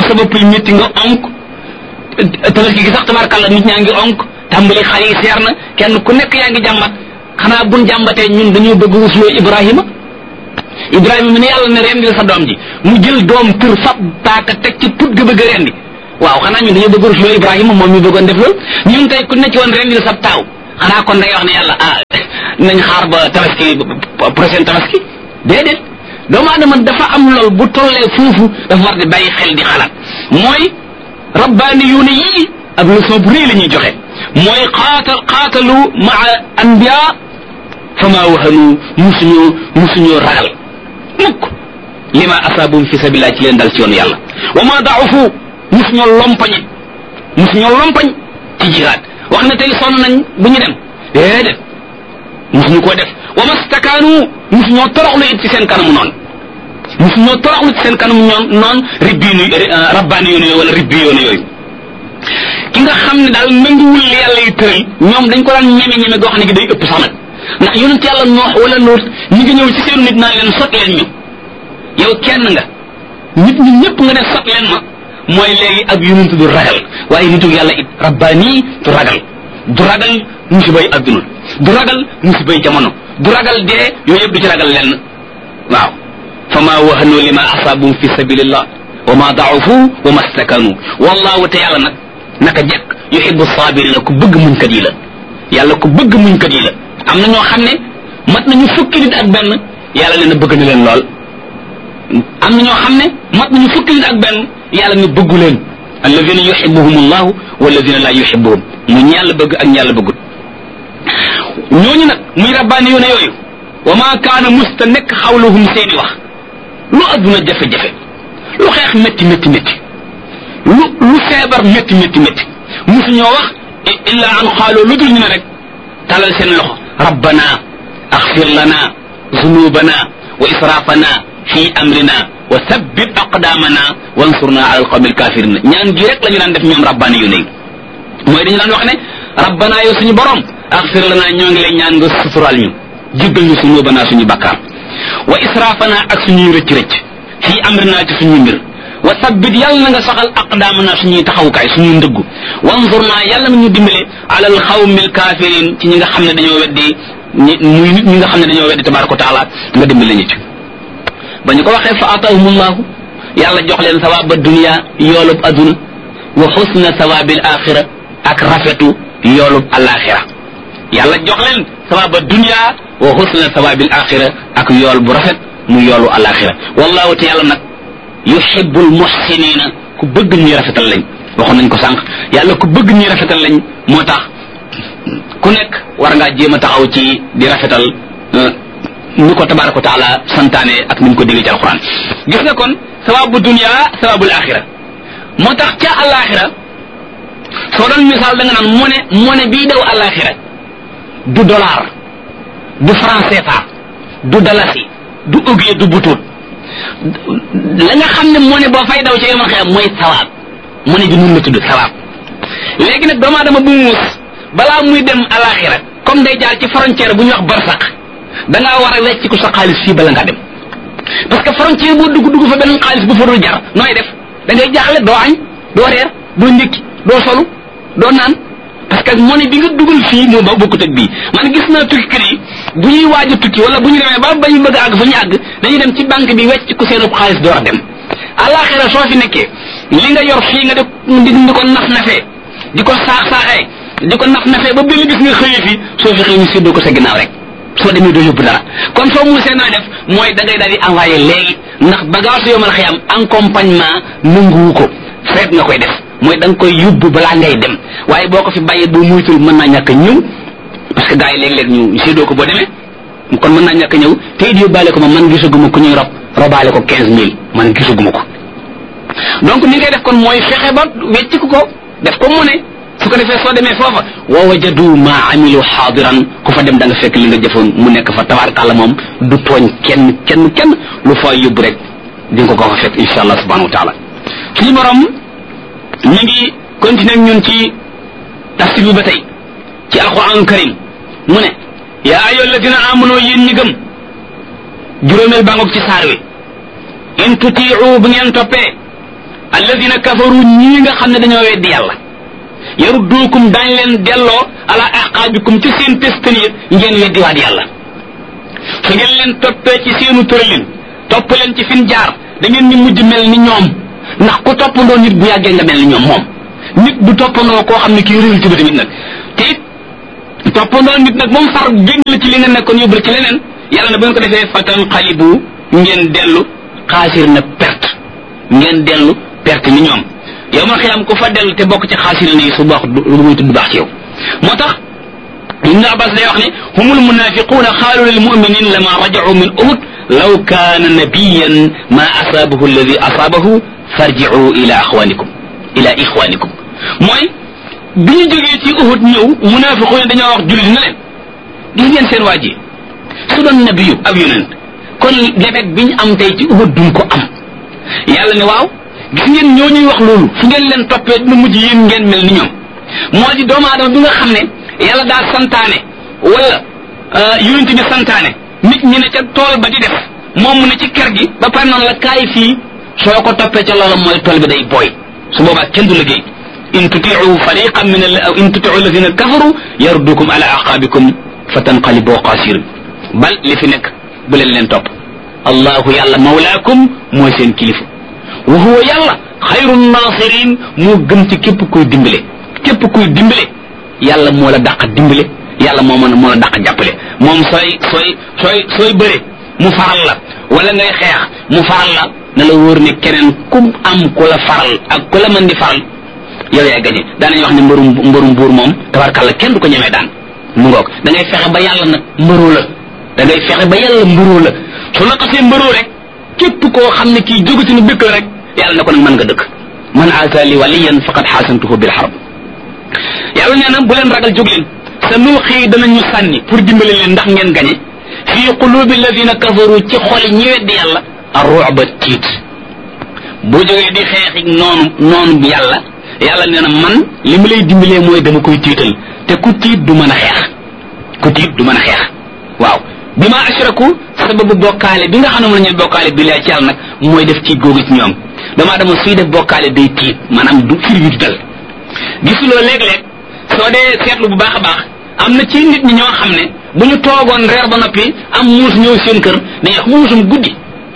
sa bopp yi métti nga onk tabaski gi sax tabarkàlla nit ñaa ngi onk tàmbali xar yi seer na kenn ku nekk yaa ngi jàmbat xanaa buñ jàmbatee ñun dañoo bëgg rusloo Ibrahima Ibrahima mi ne yàlla ne rendil sa doom ji mu jël doom tër fab paaka teg ci put ga bëgg a rendi waaw xanaa ñun dañoo bëgg rusloo Ibrahima moom mi bëggoon def loolu ñun tey ku ne ci woon rendil sa taaw xanaa kon day wax ne yàlla ah nañ xaar ba tabaski prochaine tabaski déedéet doomu aadama dafa am lool bu tollee foofu dafa war di bàyyi xel di xalaat mooy rabbaani yuune yii ab leçon bu rëy la ñuy joxe mooy xaatal xaatalu maa anbiya fama wahanu musuñoo musuñoo ragal mukk lima asaabum fi sabilillah ci leen dal ci yoonu yàlla wa ma daafu musuñoo lompañe musuñoo lompañ ci jihaad wax na tey sonn nañ bu ñu dem déedéet musuñu koo def wa mastakaanu musuñoo toroxlu it ci seen kanamu noonu musuñoo toroxlu ci seen kanamu ñoon noonu ribbiinu rabbaani yoonu yooyu wala ribbi yoonu yooyu ki nga xam ne daal nanguwul li yàlla yi tëral ñoom dañ ko daan ñeme ñeme goo xam ne gi day ëpp sax nag ndax yonent yàlla noox wala Luut ñi ngi ñëw ci seen nit naan leen sot leen ñu yow kenn nga nit ñi ñëpp nga ne sot leen ma mooy léegi ab yonent du ragal waaye nitu yàlla it rabbaani du ragal du ragal musibay adduna du ragal musibay jamono du ragal dee yooyu yëpp du ci ragal lenn waaw fa ma wahanu lima asaabum fi sabilillah wa ma daafu wa ma stakanu wallahu te yàlla nag naka jekk yuhibbu sabirina ku bëgg muñkat yi la yàlla ku bëgg muñkat yi la am na ñoo xam ne mat nañu fukki nit ak benn yàlla ne na bëgg na leen lool am na ñoo xam ne mat nañu fukki nit ak benn yàlla ne bëggu leen alladina yuhibbuhum allahu walladina la yuhibbuhum mu ñu yàlla bëgg ak ñu yàlla bëggul ñooñu nag muy rabbaani yoone yooyu wa ma kaana musta nekk xawluhum seeni wax lu adduna jafe-jafe lu xeex métti métti métti lu lu feebar métti métti métti musu ñoo wax illa an xaaloo lu dul ñu ne rek talal seen loxo rabbana axfir lana zunubana wa israfana fi amrina wa sabbit aqdamana wansurna ala alqawmi alkafirin ñaan gi rek la ñu daan def ñoom rabbaani yu ne mooy dañu daan wax ne rabbana yow suñu borom axfir lana ñoo ngi lay ñaan nga sutural ñu jéggal ñu zunubana suñu bakkaar wa israfana ak suñuy rëcc rëcc fi amrina ci suñuy mbir wa sabbit yàlla na nga saxal aqdaamana suñuy taxawukaay suñuy ndëggu wanzurna yàlla na ñu dimbale ala al xawmil kafirin ci ñi nga xam ne dañoo weddi ñi muy nit ñi nga xam ne dañoo weddi tabaraka wa taala nga dimbale ñu ci ba ñu ko waxee fa atahumullahu yàlla jox leen sawaaba dunia yoolub aduna wa xusna sawaabil axira ak rafetu yoolub alaxira yàlla jox leen sawaaba dunia wa xusna sawaabil axira ak yool bu rafet mu yoolu alaxira wallahu te yàlla nag yuhibbul muhsinina ku bëgg ñuy rafetal lañ waxoon nañ ko sànq yàlla ku bëgg ñuy rafetal lañ moo tax ku nekk war ngaa jéem a taxaw ci di rafetal ni ko tabaraka wa taala santaane ak ni mu ko déggee ci alquran gis nga kon sawabu dunia sawabul axira moo tax ca alaxira soo doon misaal da nga naan mone mone bii daw alaxira du dollar du franc C F A du dalasi du ugie du butuut la nga xam ne moo ne boo fay daw ci yomal xiyam mooy sawaab mu ne bi nun la tudd sawaab léegi nag doomu aadama bu muus balaa muy dem alaxira comme day jaar ci frontière bu ñuy wax barsaq da ngaa war a wecc ko sa xaalis fii bala ngaa dem parce que frontière boo dugg dugg fa benn xaalis bu fa dul jar nooy def da ngay jaaxle doo añ doo reer doo ndékki doo solu doo naan parce que monnaie bi nga dugal fii moo ba bokkut ak bii man gis naa tukki kër yi bu ñuy waaj a tukki wala bu ñu demee ba ba ñu bëgg a àgg fa ñu àgg dañuy dem ci banque bi wecc ko seenub xaalis door a dem alaxira soo fi nekkee li nga yor fii nga di di ko naf nafee di ko saax saaxee di ko naf nafee ba benn bis nga xëyee fi soo fi xëy ñu séddoo ko sa ginnaaw rek soo demee doo yóbbu dara kon soo muusee nooy def mooy da ngay daal di envoyé léegi ndax bagage yomal xiyam accompagnement nanguwu ko fret nga koy def mooy da nga koy yóbbu balaa ngay dem waaye boo ko fi bàyyee boo muytul mën naa ñàkk a ñëw parce que gars yi léeg-léeg ñu séddoo ko boo demee kon mën naa ñàkk a ñëw te it yóbbaale ko ma man gisaguma ku ñuy rob robaale ko quinze mille man gisaguma ko donc ni ngay def kon mooy fexe ba wecc ko def ko mu ne su ko defee soo demee foofa wa wajadu ma amilu xaadiran ku fa dem da nga fekk li nga jëfoon mu nekk fa tabaarkàlla moom du tooñ kenn kenn kenn lu fa yóbbu rek di nga ko ko fa fekk insha allah subhanahu wa taala suñu borom ñu ngi continuer ñun ci tafsir bi ba tey ci alquran karim mu ne yaa ayyuha alladina amanu yéen ñi gëm juróomeel bàngoog ci saar wi in tutiicu bu ngeen toppee alladina kafaru ñii nga xam ne dañoo weddi yàlla yarudduukum dañ leen delloo ala aqaabikum ci seen testani ngeen weddiwaat yàlla su ngeen leen toppee ci seenu tëralin topp leen ci fin jaar da ngeen ñu mujj mel ni ñoom ndax ku toppandoo nit bu yàggee nga mel ni ñoom moom nit du toppandoo koo xam ne kii réew ci ba tamit nag te it toppandoo nit nag moom far génn la ci li nga nekkoon yóbbu la ci leneen yàlla na bu ngeen ko defee fatan xalibu ngeen dellu xaasir na perte ngeen dellu perte ni ñoom yow ma xiyam ku fa dellu te bokk ci xaasir ni su baax lu muy tudd baax ci yow moo tax ibn abbas day wax ne humul munafiquna xaalu lil muminin lama raja'u min uhud law kaana nabiyan ma asaabahu alladi asaabahu farji'u ila axwanikum ila ixwanikum mooy bi ñu jógee ci uhud ñëw munafiquna dañoo wax jullit na leen gis ngeen seen waa ji su doon nabiyu ab yonent kon defet bi ñu am tey ci uhud duñ ko am yàlla ne waaw gis ngeen ñoo ñuy wax loolu su ngeen leen toppee dina mujj yéen ngeen mel ni ñoom moo di doomu aadama bi nga xam ne yàlla daa santaane wala yonent bi santaane nit ñi ne ca tool ba di def moom mu ne ci kër gi ba pare noonu la kaay fii soo ko toppee ca loola mooy tool bi day booy su boobaa kenn du liggéey in tuti'u fariqan min al in tuti'u alladhina kafaru yardukum ala aqabikum fatanqalibu qasirin bal li fi nekk bu leen leen topp allahu yàlla mawlaakum mooy seen kilifa wa huwa yàlla xayru nasirin moo gën ci képp kuy dimbale képp kuy dimbale yàlla moo la dàq dimbale yàlla moo mën moo la dàq jàppale moom sooy sooy sooy sooy bëre mu faral la wala ngay xeex mu faral la na la wóor ne keneen ku am ku la faral ak ku la mën di faral yow yaay gañe daanañu wax ne mbërum mbërum buur moom tabarkàlla kenn du ko ñemee daan mu ngoog da ngay fexe ba yàlla nag mbëroo la da ngay fexe ba yàlla mbëroo la su la xasee mbëroo rek képp koo xam ne kii jógati na dëkk la rek yàlla na ko nag mën nga dëkk man aatali waliyan faqad xaasantuhu bil harb yàlla nee na bu leen ragal jóg leen sa nul xii danañu sànni pour dimbali leen ndax ngeen gañe fii qulubi alladina kafaru ci xoli ñi weddi yàlla ar-ru'ba tiit boo jógee di xeexi noonu noonu bi yàlla yàlla nee na man li mu lay dimbalee mooy dama koy tiital te ku tiit du mën a xeex ku tiit du mën a xeex waaw bi ma ashraku sababu bokkaale bi nga xam ne moom la ñuy bokkaale bi lay ci yàlla nag mooy def ci googu ci ñoom damaa dama suy def bokkaale day tiit maanaam du fir yu du dal gisuloo léeg-léeg soo dee seetlu bu baax a baax am na ci nit ñi ñoo xam ne bu ñu toogoon reer ba noppi am muus ñëw seen kër dañuy wax muusum guddi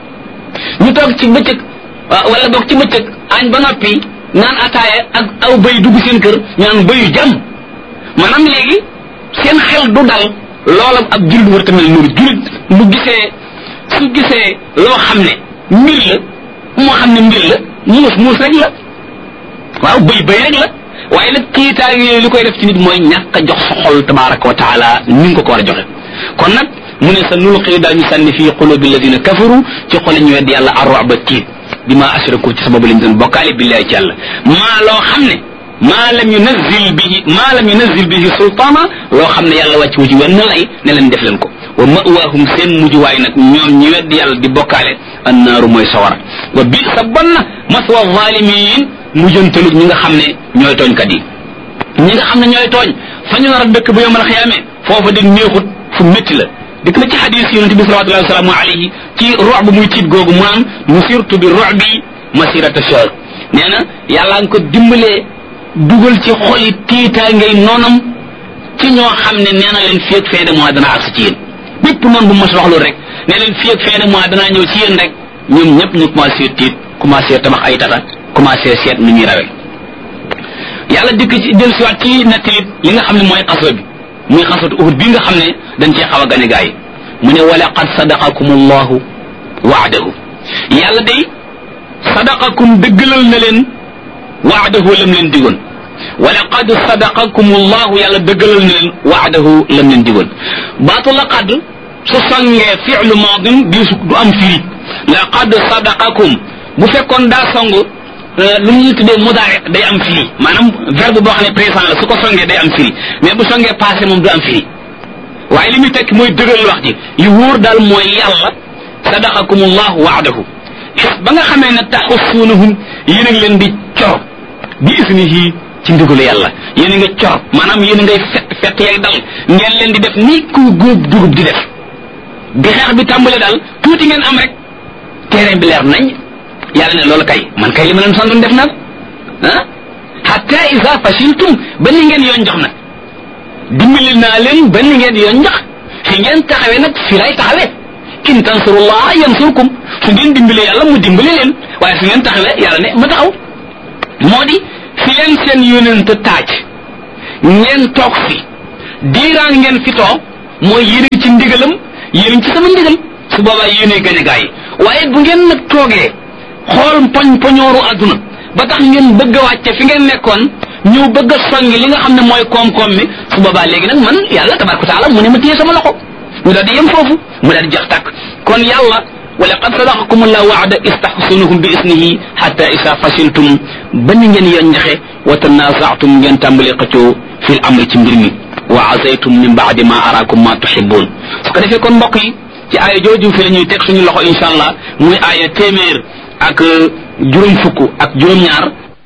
ñu toog ci bëccëg wala boog ci bëccëg añ ba noppi naan ataaya ak aw bëy dugg seen kër ñu naan bëyu jàmm maanaam léegi seen xel du dal loola ab jullit war tamit noonu jullit bu gisee su gisee loo xam ne mbir la moo xam ne mbir la muus muus rek la waaw bëy bëy rek la waaye nag kiitaay yooyu li koy def ci nit mooy ñàkk a jox sa xol tabaraka wa taala ni nga ko ko war a joxe kon nag mu ne sa nulqi daañu sànni fii qulubi alladina kafaru ci xoli ñu wedd yàlla arru'ba tiit bi ma ashraku ci sababu lañ doon bokkaale billahi ci yàlla maa loo xam ne maa lam yunazil bihi maa lam yunazil bihi sultaana loo xam ne yàlla wàcc wu ci wenn lay ne leen def leen ko wa ma'waahum seen mujjuwaay nag ñoom ñi wedd yàlla di bokkaale annaaru mooy sawara wa bi sa bon na maswa zalimin mujjantalu ñi nga xam ne ñooy tooñkat yi ñi nga xam ne ñooy tooñ fa ñu nar a dëkk bu yomal xiyaame foofa di neexut fu métti la dikk na ci xadis yonente bi salawatullahi wasalaamu alayhi ci ru'b muy tiit googu mu naan nusirtu bi ru'bi masirata shahr nee na yàlla nga ko dimbalee dugal ci xoli tiitaa ngay noonam ci ñoo xam ne nee na leen fii ak fin de mois dana agsi ci yéen bépp noonu bu mos wax loolu rek ne leen fii ak fin de mois danaa ñëw ci yéen rek ñoom ñëpp ñu commencé tiit commencé tabax ay tata commencé seet nu ñuy rawe yàlla dikk ci del siwaat ci nettalit li nga xam ne mooy xaswa bi muy xaswatu Uhud bi nga xam ne dañ cee xaw a gañe gaa yi mu ne wala qad sadaqakum allahu waadahu yàlla day sadaqakum dëggalal na leen waadahu lam leen digoon wala qad sadaqakum allahu yàlla dëggalal na leen waadahu lam leen digoon baatu la qad su songee fi'lu maadin di du am firi la qad sadaqakum bu fekkoon daa song lu ñuy tuddee mudaari day am firi maanaam verbe boo xam ne présent la su ko songee day am firi mais bu songee passé moom du am firi waaye li muy tekki mooy dëggal wax ji li wóor daal mooy yàlla sadaqakum allahu waadahu ba nga xamee ne taxussuunahum yéen a ngi leen di cor bi isnihi ci ndigalu yàlla yéen a nga cor maanaam yéen a ngay fett fett yeeg dal ngeen leen di def ni ku góob dugub di def bi xeex bi tàmbale daal tuuti ngeen am rek terrain bi leer nañ yàlla ne loolu kay man kay li ma leen santoon def nag ah hatta iza fashiltum ba ni ngeen yoon jox nag dimbali naa leen ba ni ngeen yoon jox fi ngeen taxawee nag fi lay taxawee in tansurullah yansurkum su ngeen dimbali yàlla mu dimbali leen waaye su ngeen taxawee yàlla ne ma taxaw moo di fi leen seen yónent taaj ngeen toog fi diiraan ngeen fi toog mooy yéen ci ndigalam yéen ci sama ndigal su boobaa yéenee gañ a gaa yi waaye bu ngeen nag toogee xool poñ poñooru àdduna ba tax ngeen bëgg a wàcce fi ngeen nekkoon ñëw bëgg a songi li nga xam ne mooy koom-koom mi su boobaa léegi nag man yàlla tabaraka taala mu ne ma téye sama loxo mu daal di yem foofu mu daal di jeex tàkk kon yàlla wa laqad sadaqakum allahu wa'da istahsunuhum bi isnihi hatta isa fashiltum ba ni ngeen yoon njaxe wa tanaza'tum ngeen tàmbali xëccoo fil amri ci mbir mi wa azaytum min ba'di ma araakum ma tuhibbun su ko defee kon mbokk yi ci aaya jooju fi la ñuy teg suñu loxo insha allah muy aaya téeméer ak juróom fukk ak juróom-ñaar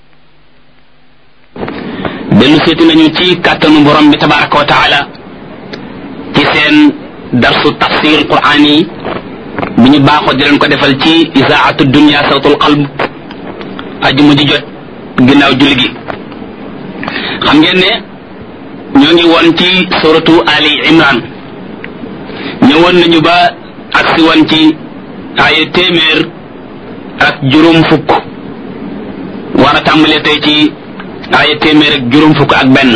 dellu seeti nañu ci kàttanu borom bi tabaraka wa taala ci seen darsu tafsir qur'an yi bi ñu baaxoo di leen ko defal ci isaatu dunya sawtul qalb ajuma ji jot ginnaaw julli gi xam ngeen ne ñoo ngi woon ci suratu ali imran ñëwoon nañu ba agsi woon ci aaya téeméer ak juróom fukk war a tàmbalee tey ci aaya téeméer ak juróom fukk ak benn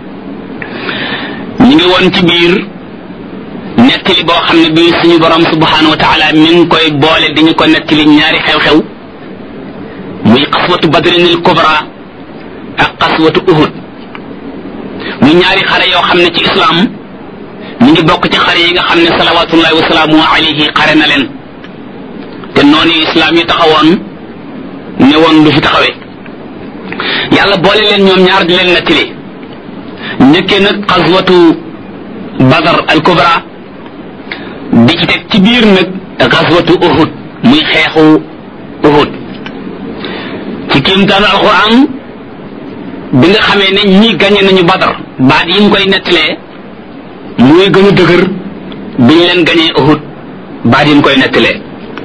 ñu ngi woon ci biir nettali boo xam ne bii suñu borom subhanahu wa taala mi ngi koy boole di ñu ko nettali ñaari xew-xew muy xaswatu badrinil kubra ak xaswatu uhud muy ñaari xare yoo xam ne ci islam mi ngi bokk ci xare yi nga xam ne salawatullahi wa salaamu alayhi xare na leen te noonu islam yi taxawoon ne woon du fi taxawee yàlla boole leen ñoom ñaar di leen nettali njëkkee nag xaswatu badar al kubra di ci teg ci biir nag xaswatu uhud muy xeexu uhud ci kiimtaanu alquran bi nga xamee ne ñi gañe nañu badar baat yi mu koy nettalee muy gën a dëgër biñ leen gañee uhud baat yi mu koy nettalee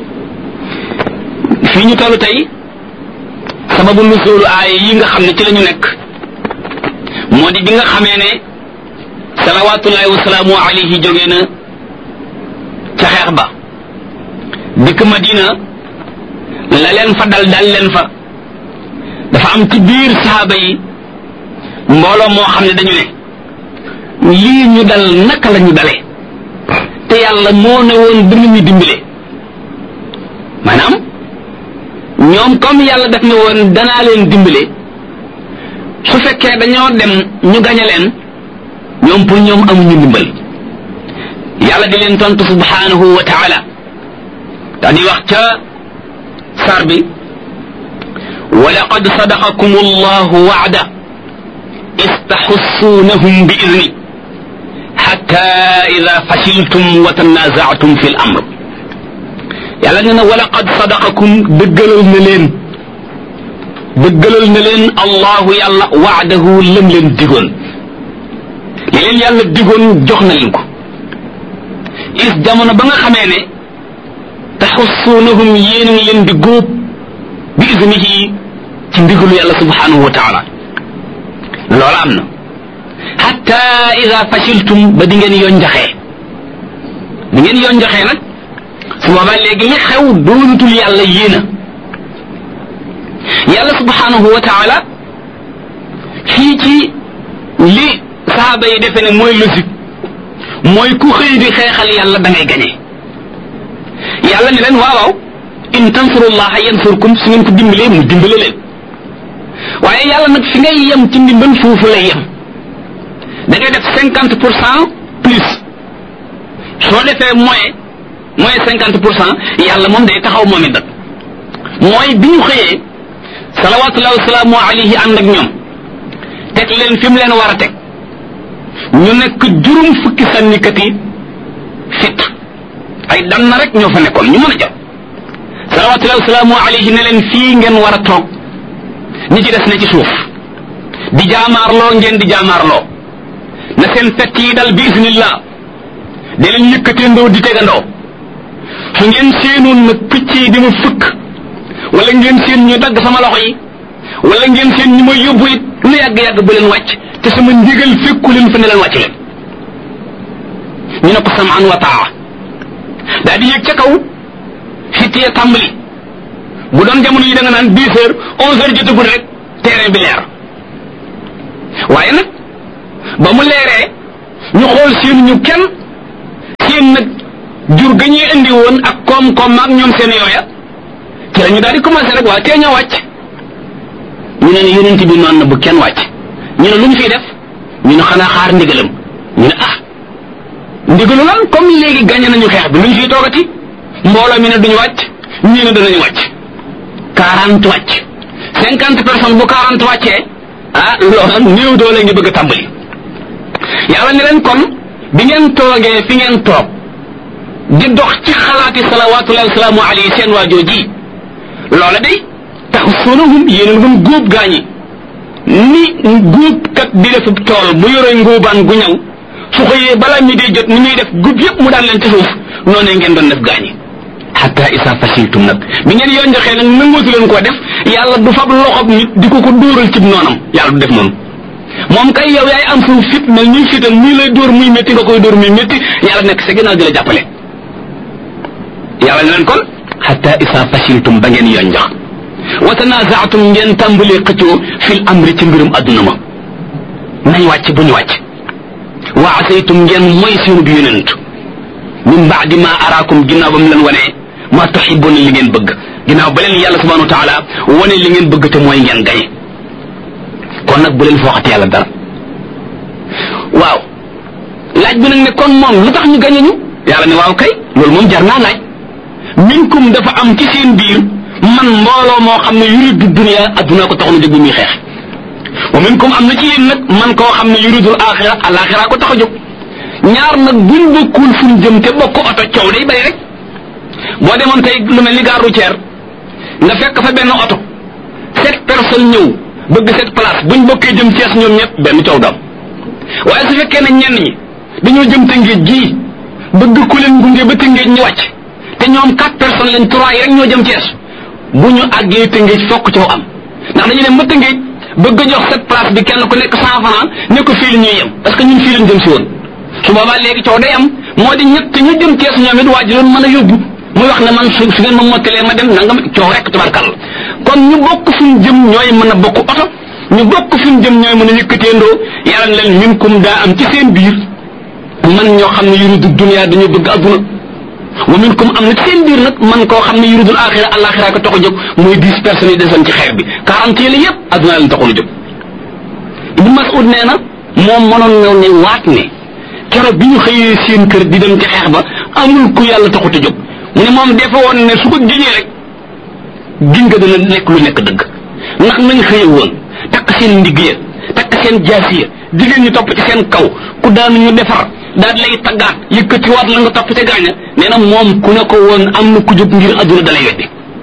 fii ñu tollu tey sababu nuzulu aaya yi nga xam ne ci la ñu nekk moo di bi nga xamee ne salawatullahi wa salaamu alayhi jógee na ca xeex ba dëkk Madina la leen fa dal dal leen fa dafa am ci biir sahaaba yi mbooloo moo xam ne dañu ne lii ñu dal naka la ñu dalee te yàlla moo ne woon dina ñu dimbale maanaam ñoom comme yàlla daf ne woon danaa leen dimbale su fekkee dañoo dem ñu gañe leen ñoom pour ñoom amuñu ndimbal yàlla di leen tontu subhanahu wa taala daa di wax ca sar bi wa laqad sadaqakum allahu wa'da istaxussunahum bi idni hatta ida fashiltum wa tanaza'tum fi l amr yàlla nee na wa laqad sadaqakum dëggalal na leen dëggalal na leen allahu yàlla wa'dahu lam leen digoon li leen yàlla digoon jox na leen ko is jamono ba nga xamee ne taxussunahum yéen ngi leen di góob bi iznihi ci ndigalu yàlla subhanahu wa taala loola am na hatta ida fashiltum ba di ngeen yoon njaxee di ngeen yoon njaxee nag su boobaa léegi li xew doonutul yàlla yéena yàlla subhanahu wa taala fii ci li sahaaba yi defe ne mooy logique mooy ku xëy di xeexal yàlla da ngay gañe yàlla ne leen waaw waaw in tansurullaha yansurkum su ngeen ko dimbalee mu dimbale leen waaye yàlla nag fi ngay yem ci ndimbal foofu lay yem da ngay def cinquante pour cent plus soo defee moyen moyen cinquante pour cent yàlla moom day taxaw moom it nag mooy bi ñu xëyee salawatullahi wasalaamu alayhi ànd ak ñoom teg leen fi mu leen war a teg ñu nekk juróom fukki sànnikat yi fit ay dam na rek ñoo fa nekkoon ñu mën a jàpp salawatullahi wasalaamu alayhi ne leen fii ngeen war a toog ñi ci des ne ci suuf di jaamaarloo ngeen di jaamaarloo na seen fett yi dal bi isnillah da leen yëkkateendoo di tegandoo su ngeen seenoon nag picc yi di ma fëkk wala ngeen seen ñu dagg sama loxo yi wala ngeen seen ñu may yóbbu it lu yàgg-yàgg bu leen wàcc te sama ndigal fekku leen fa ne leen wàcc leen ñu ne ko samaan wa taa daal di yëg ca kaw fitiyee tàmbali bu doon jamono yi da nga naan dix heures onze heures jotagul rek terrain bi leer waaye nag ba mu leeree ñu xool seen ñu kenn seen nag jur ga ñuy indi woon ak koom-koom ak ñoom seen yooya ci la ñu daal di commencé rek waa tee ñoo wàcc ñu ne ne yonent bi noonu na bu kenn wàcc ñu ne lu ñu fiy def ñu ne xanaa xaar ndigalam ñu ne ah ndigalu lan comme léegi gagné nañu xeex bi lu ñu fiy toogati mbooloo mi ne duñu wàcc ñii ne danañu wàcc quarante wàcc cinquante personnes bu quarante wàccee ah loolu néew doole ngi bëgg a tàmbali yàlla ne leen kon bi ngeen toogee fi ngeen toog di dox ci xalaati salawaatullahi wasalaamu alayhi seen waajoo ji loola day tax sonahum yéen a góob gaañi ni góob kat di def tool bu yore ngóobaan gu ñaw su xëyee balaa mi day jot ni muy def góob yëpp mu daan leen ci suuf noonee ngeen doon def gaañi hatta isa fasiltum nag bi ngeen yoon joxee nag nangootu leen koo def yàlla du fab loxob nit di ko ko dóoral ci noonam yàlla du def noonu moom kay yow yaay am suuf fit mel ñuy fital muy lay dóor muy métti nga koy dóor muy métti yàlla nekk sa ginnaaw di la jàppale yàlla ne leen kon hatta isa fasiltum ba ngeen yoon jox wa tanazaatum ngeen tàmbalee xëccoo fil amri ci mbirum adduna ma nañ wàcc bu ñu wàcc wa asaytum ngeen mooy seenu bi yonent min baadi ma araakum ginnaaw ba mu leen wanee ma tuhibbuna li ngeen bëgg ginnaaw ba leen yàlla subhanahu wa taala wane li ngeen bëgg te mooy ngeen gañe kon nag bu leen fooxati yàlla dara waaw laaj bi nag ne kon moom lu tax ñu gañe ñu yàlla ne waaw kay loolu moom jar naa laaj minkum dafa am ci seen biir man mbooloo moo xam ne yuridu dunya adduna ko tax na jóg bu muy xeex wa minkum am na ci yéen nag man koo xam ne yuridul axira alaxira ko tax a jóg ñaar nag buñ bokkul fuñ jëm te bokk oto coow day bari rek boo demoon tey lu mel ni gare routière nga fekk fa benn oto sept personnes ñëw bëgg sept place buñ bokkee jëm Cees ñoom ñëpp benn coow dam waaye su fekkee ne ñenn ñi dañoo jëm Tëngéej gii bëgg ku leen gunge ba Tëngéej ñu wàcc te ñoom quatre personnes lañ trois yi rek ñoo jëm Cees bu ñu àggee Tëngéej fokk coow am ndax dañu dem ba Tëngéej bëgg a jox sept place bi kenn ku nekk cent francs ne ko fii la ñuy yem parce que ñun fii lañ jëm si woon su boobaa léegi coow day am moo di ñett ñu jëm Cees ñoom it waa ji doon mën a yóbbu muy wax ne man su su ngeen ma mottalee ma dem nangam coow rek tubarkal kon ñu bokk fuñ jëm ñooy mën a bokk oto ñu bokk fuñ jëm ñooy mën a yëkkateendoo yàlla leen minkum daa am ci seen biir man ñoo xam ne yuridu dunya dañoo bëgg adduna wa minkum am na ci seen biir nag man koo xam ne yuridul axira alaxira ko tax a jóg mooy dix personnes yi desoon ci xeer bi quarante yi la yëpp adduna leen taxul a jóg Ibn Mas'ud nee na moom mënoon ñëw ne waat ne keroog bi ñu xëyee seen kër di dem ci xeex ba amul ku yàlla taxut a jóg mu ne moom defe woon ne su ko giñee rek giñ nga dana nekk lu nekk dëgg ndax nañ xëye woon takk seen ndigg ya takk seen jaasi ya jigéen ñi topp ci seen kaw ku daanu ñu defar daal lay taggaat yëkkati waat la nga topp ca gaaña nee na moom ku ne ko woon am na ku jóg ngir adduna dalay weddi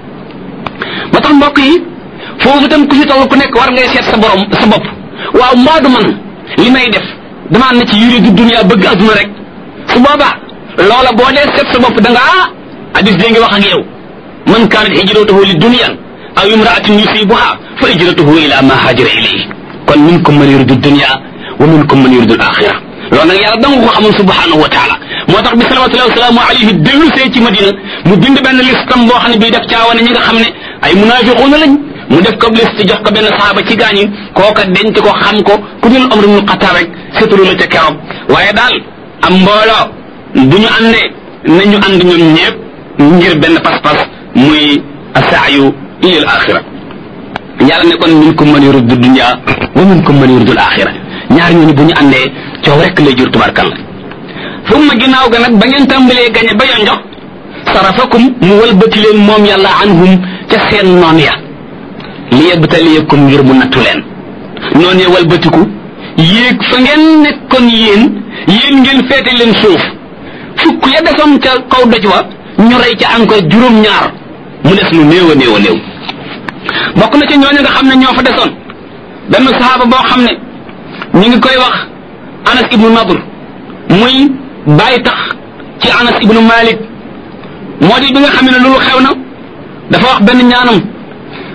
ba tax mbokk yi foofu tam ku ci toll ku nekk war ngay seet sa borom sa bopp waaw mbaadu man li may def damaa ne ci yuridu dunya bëgg adduna rek su boobaa loola boo dee seet sa bopp da nga ah hadis dee ngi wax ak yow man kaanat hijratuhu li dunyan aw imra'atin yusibuha fa hijratuhu ila ma hajara ilayhi kon minkum man yuridu dunya wa minkum man yuridu al-akhirah loolu nag yàlla danga ko xamul subhanahu wa taala moo tax bi salawatullahi wasalaamu alayhi dellu see ci madina mu bind benn listam boo xam ne bii def caawane ñi nga xam ne ay munafiquuna lañ mu def ko liste jox ko benn saaba ci gaañi kooka denc ko xam ko ku dul Umar ibn Xattaab rek seetalu la ca keroog waaye daal am mbooloo bu ñu àndee nañu ànd ñoom ñëpp ngir benn pas-pas muy asaayu ila al axira yàlla ne kon minkum man yuridu dunya wa minkum man yuridu al axira ñaar ñooñu bu ñu àndee coow rek lay jur tubarkalla summa ginnaaw ga nag ba ngeen tàmbalee gañe ba yonjox sarafakum mu walbati leen moom yàlla anhum ca seen noon ya li yabtaliyakum ngir mu nattu leen noon ya walbatiku yéeg fa ngeen nekkoon yéen yéen ngeen feete leen suuf fukk ya desoon ca kaw doj wa ñu rey ca encore juróom-ñaar mu des lu néew a néew a néew bokk na ci ñooñu nga xam ne ñoo fa desoon benn sahaaba boo xam ne ñu ngi koy wax Anas ibnu Nadr muy bàyyi tax ci Anas ibnu Malik moo di bi nga xam ne loolu xew na dafa wax benn ñaanam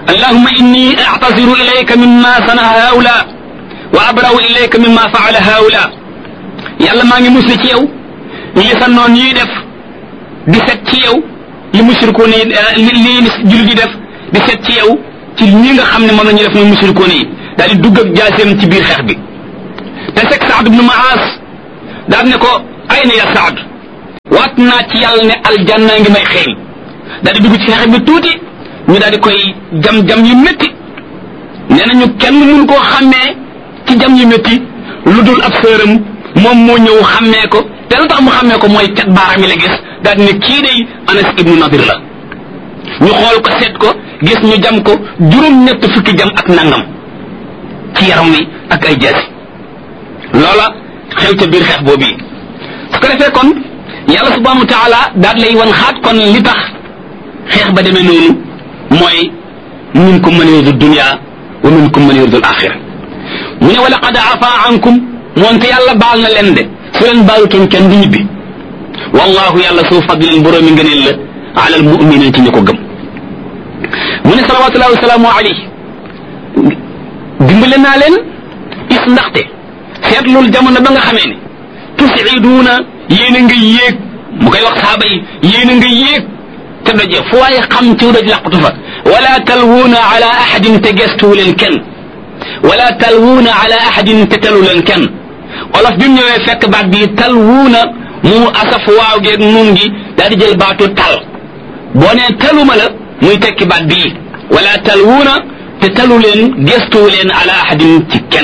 allahumma inni a'taziru ilayka mimma sana haula wa abra'u ilayka mimma fa'ala haula yàlla maa ngi musli ci yow li sa noon yi def di set ci yow li mushrikoon yi li li jullit yi def di set ci yow ci ñi nga xam ne moom la ñuy def muy mushrikoon yi daal di dugg ak jaaseem ci biir xeex bi te sek Saad ibn Mu'aaz daal ne ko ayna ya Saad waat naa ci yàlla ne aljanna ngi may xeeñ daal di dugg ci xeex bi tuuti ñu daal di koy jam-jam yu métti nee nañu kenn mun koo xàmmee ci jam yu métti lu dul ab sëram moom moo ñëw xàmmee ko te lu tax mu xàmmee ko mooy cat baaraam yi la gis daal di ne kii day Anas ibnu Nadir la ñu xool ko seet ko gis ñu jam ko juróom ñett fukki jam ak nangam ci yaram wi ak ay jaasi loola xew ca biir xeex boobu su ko defee kon yàlla subhanahu wa taala daal lay wan xaat kon li tax xeex ba demee noonu mooy minkum man yuridu dunya wa minkum man yuridu al-axira mu ne wa laqad afa ankum moonte yàlla baal na leen de su leen baalutoon kenn du ñibbi wallahu yàlla suu fadlin boroomi ngëneel la ala al muminin ci ñu ko gëm mu ne salawatullahi wasalaamu alayhi dimbale naa leen is ndaxte seetlul jamono ba nga xamee ne tusiduuna yéen a nga yéeg mu koy wax saaba yi yéen a nga yéeg te doje fu waaye xam ci doj laqatu fa wala talwuuna ala ahadin te gestuwu leen kenn wala talwuuna ala ahadin te telu leen kenn olof bi mu ñëwee fekk baat bi talwuuna mu asaf waaw geeg nun gi daal di jël baatu tal boo nee taluma la muy tekki baat bii wala talwuuna te talu leen gestuwu leen ala ahadin ci kenn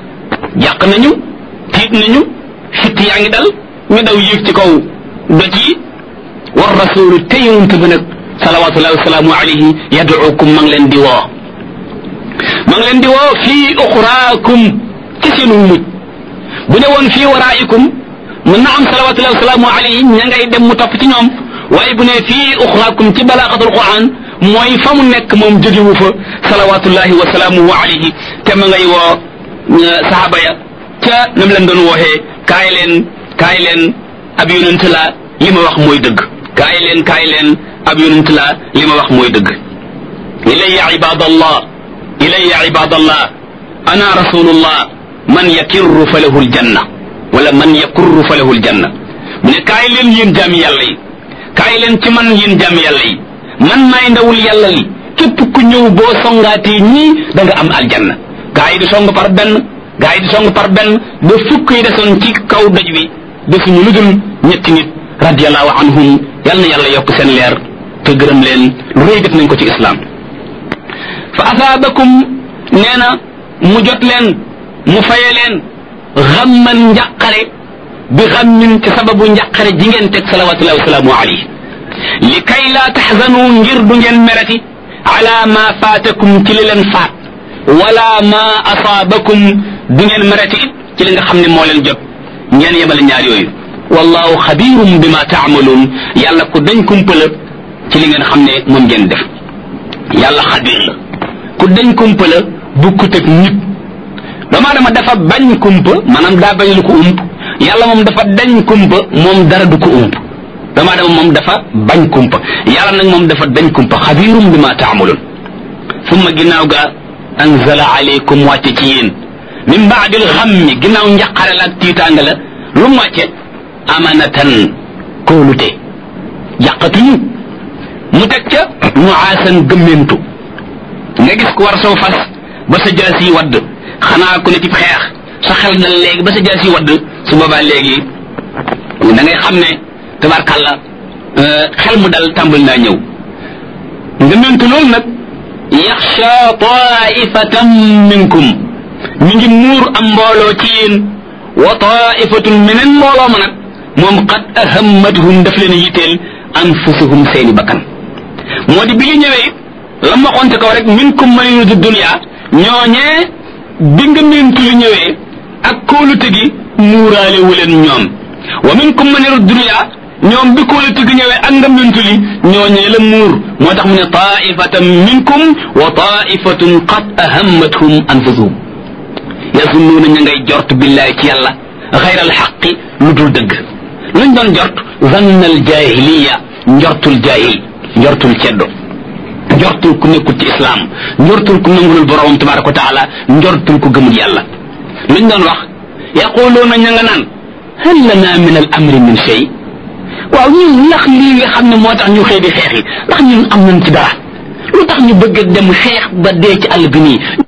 jàq nañu tiit nañu fitt yaa ngi dal ñu daw yéeg ci kaw doj yi war rasulu te yonent bi nag salawatullahi wasalaamu alayhi yaduukum ma ngi leen di woo ma ngi leen di woo fii uxraakum ci seenu mujj bu ne woon fii waraa'ikum mën na am salawatullahi wasalaamu alayhi ña ngay dem mu topp ci ñoom waaye bu ne fii uxraakum ci balaaxatul quran mooy fa mu nekk moom jógewu fa salawatullahi wasalaamuhu alayhi te ma ngay woo saxaaba ya ca nam leen doon wooxee kaay leen kaay leen ab yonent la li ma wax mooy dëgg kaay leen kaay leen ab yonent la li ma wax mooy dëgg ilayya ibadallah ilayya ibadallah ana rasulullah man yakirru fa lahu aljanna wala man yakurru fa lahu aljanna mu ne kaay leen yéen jaami yàlla yi kaay leen ci man yéen jaami yàlla yi man maay ndawul yàlla li képp ku ñëw boo songaatee ñii da nga am aljanna gaa yi di song par benn gaa yi di song par benn ba fukk yi desoon ci kaw doj wi desuñu lu dul ñetti nit radiallahu anhum yal na yàlla yokk seen leer te gërëm leen lu rëy def nañ ko ci islam fa asaabakum nee na mu jot leen mu faye leen xamman njàqare bi xammin ci sababu njàqare ji ngeen teg salawatullahi wasalaamu alayhi li kay laa taxzanu ngir du ngeen merati ala ma faatakum ci li leen faat wala ma asaabakum du ngeen merati it ci li nga xam ne moo leen jot ngeen yemale ñaar yooyu wallahu xabirum bima taamaluun yàlla ku dañ kumpa la ci li ngeen xam ne moom ngeen def yàlla xabir la ku dañ kumpa la bukkut ak nit doomu aadama dafa bañ kumpa maanaam daa bañ lu ko ump yàlla moom dafa dañ kumpa moom dara du ko ump doomu aadama moom dafa bañ kumpa yàlla nag moom dafa dañ kumpa xabirum bima taamaluun summa ginnaaw ga anzala alaykum wàcce ci yéen min baadil xammi ginnaaw njaqare la ak tiitaanga la lu mu wàcce amanatan kóolute yàqatuñu mu teg ca nuaasan gëmmentu nga gis ko war saw fas ba sa jaas yi wadd xanaa ku ne ci xeex sa xel dal léegi ba sa jaas yi wadd su boobaa léegi da ngay xam ne tabarkàlla xel mu dal tàmbal naa ñëw gëmmentu loolu nag yaxsha taifatan minkum mi ngi muur am mbooloo ci yéen wa taifatun meneen mbooloo ma nag moom qad ahammatuhum daf leen yitteel anfusuhum seeni bakkan moo di bi li ñëwee la ma xonte ko rek minkum man yuridu dunya ñooñee bi nga mentu li ñëwee ak kóolute gi muuraale wu leen ñoom wa minkum man yuridu dunya ñoom bi kóolute gi ñëwee ak nga mentu li ñooñee la muur moo tax mu ne taifatan minkum wa taifatun qad ahammatuhum anfusuhum yazunnuuna ña ngay jort billahi ci yàlla xayra alxaqi lu dul dëgg luñ doon jort zannal jahiliya njortul jahil njortul ceddo njortul ku nekkul ci islam njortul ku nangulul borom tabaraka wa taala njortul ku gëmul yàlla luñ doon wax yaquluuna ña nga naan hal lana min al amri min shay waaw ñun ndax lii nga xam ne moo tax ñu xëy di xeex yi ndax ñun am nañ ci dara lu tax ñu bëgg dem xeex ba dee ci àll bi nii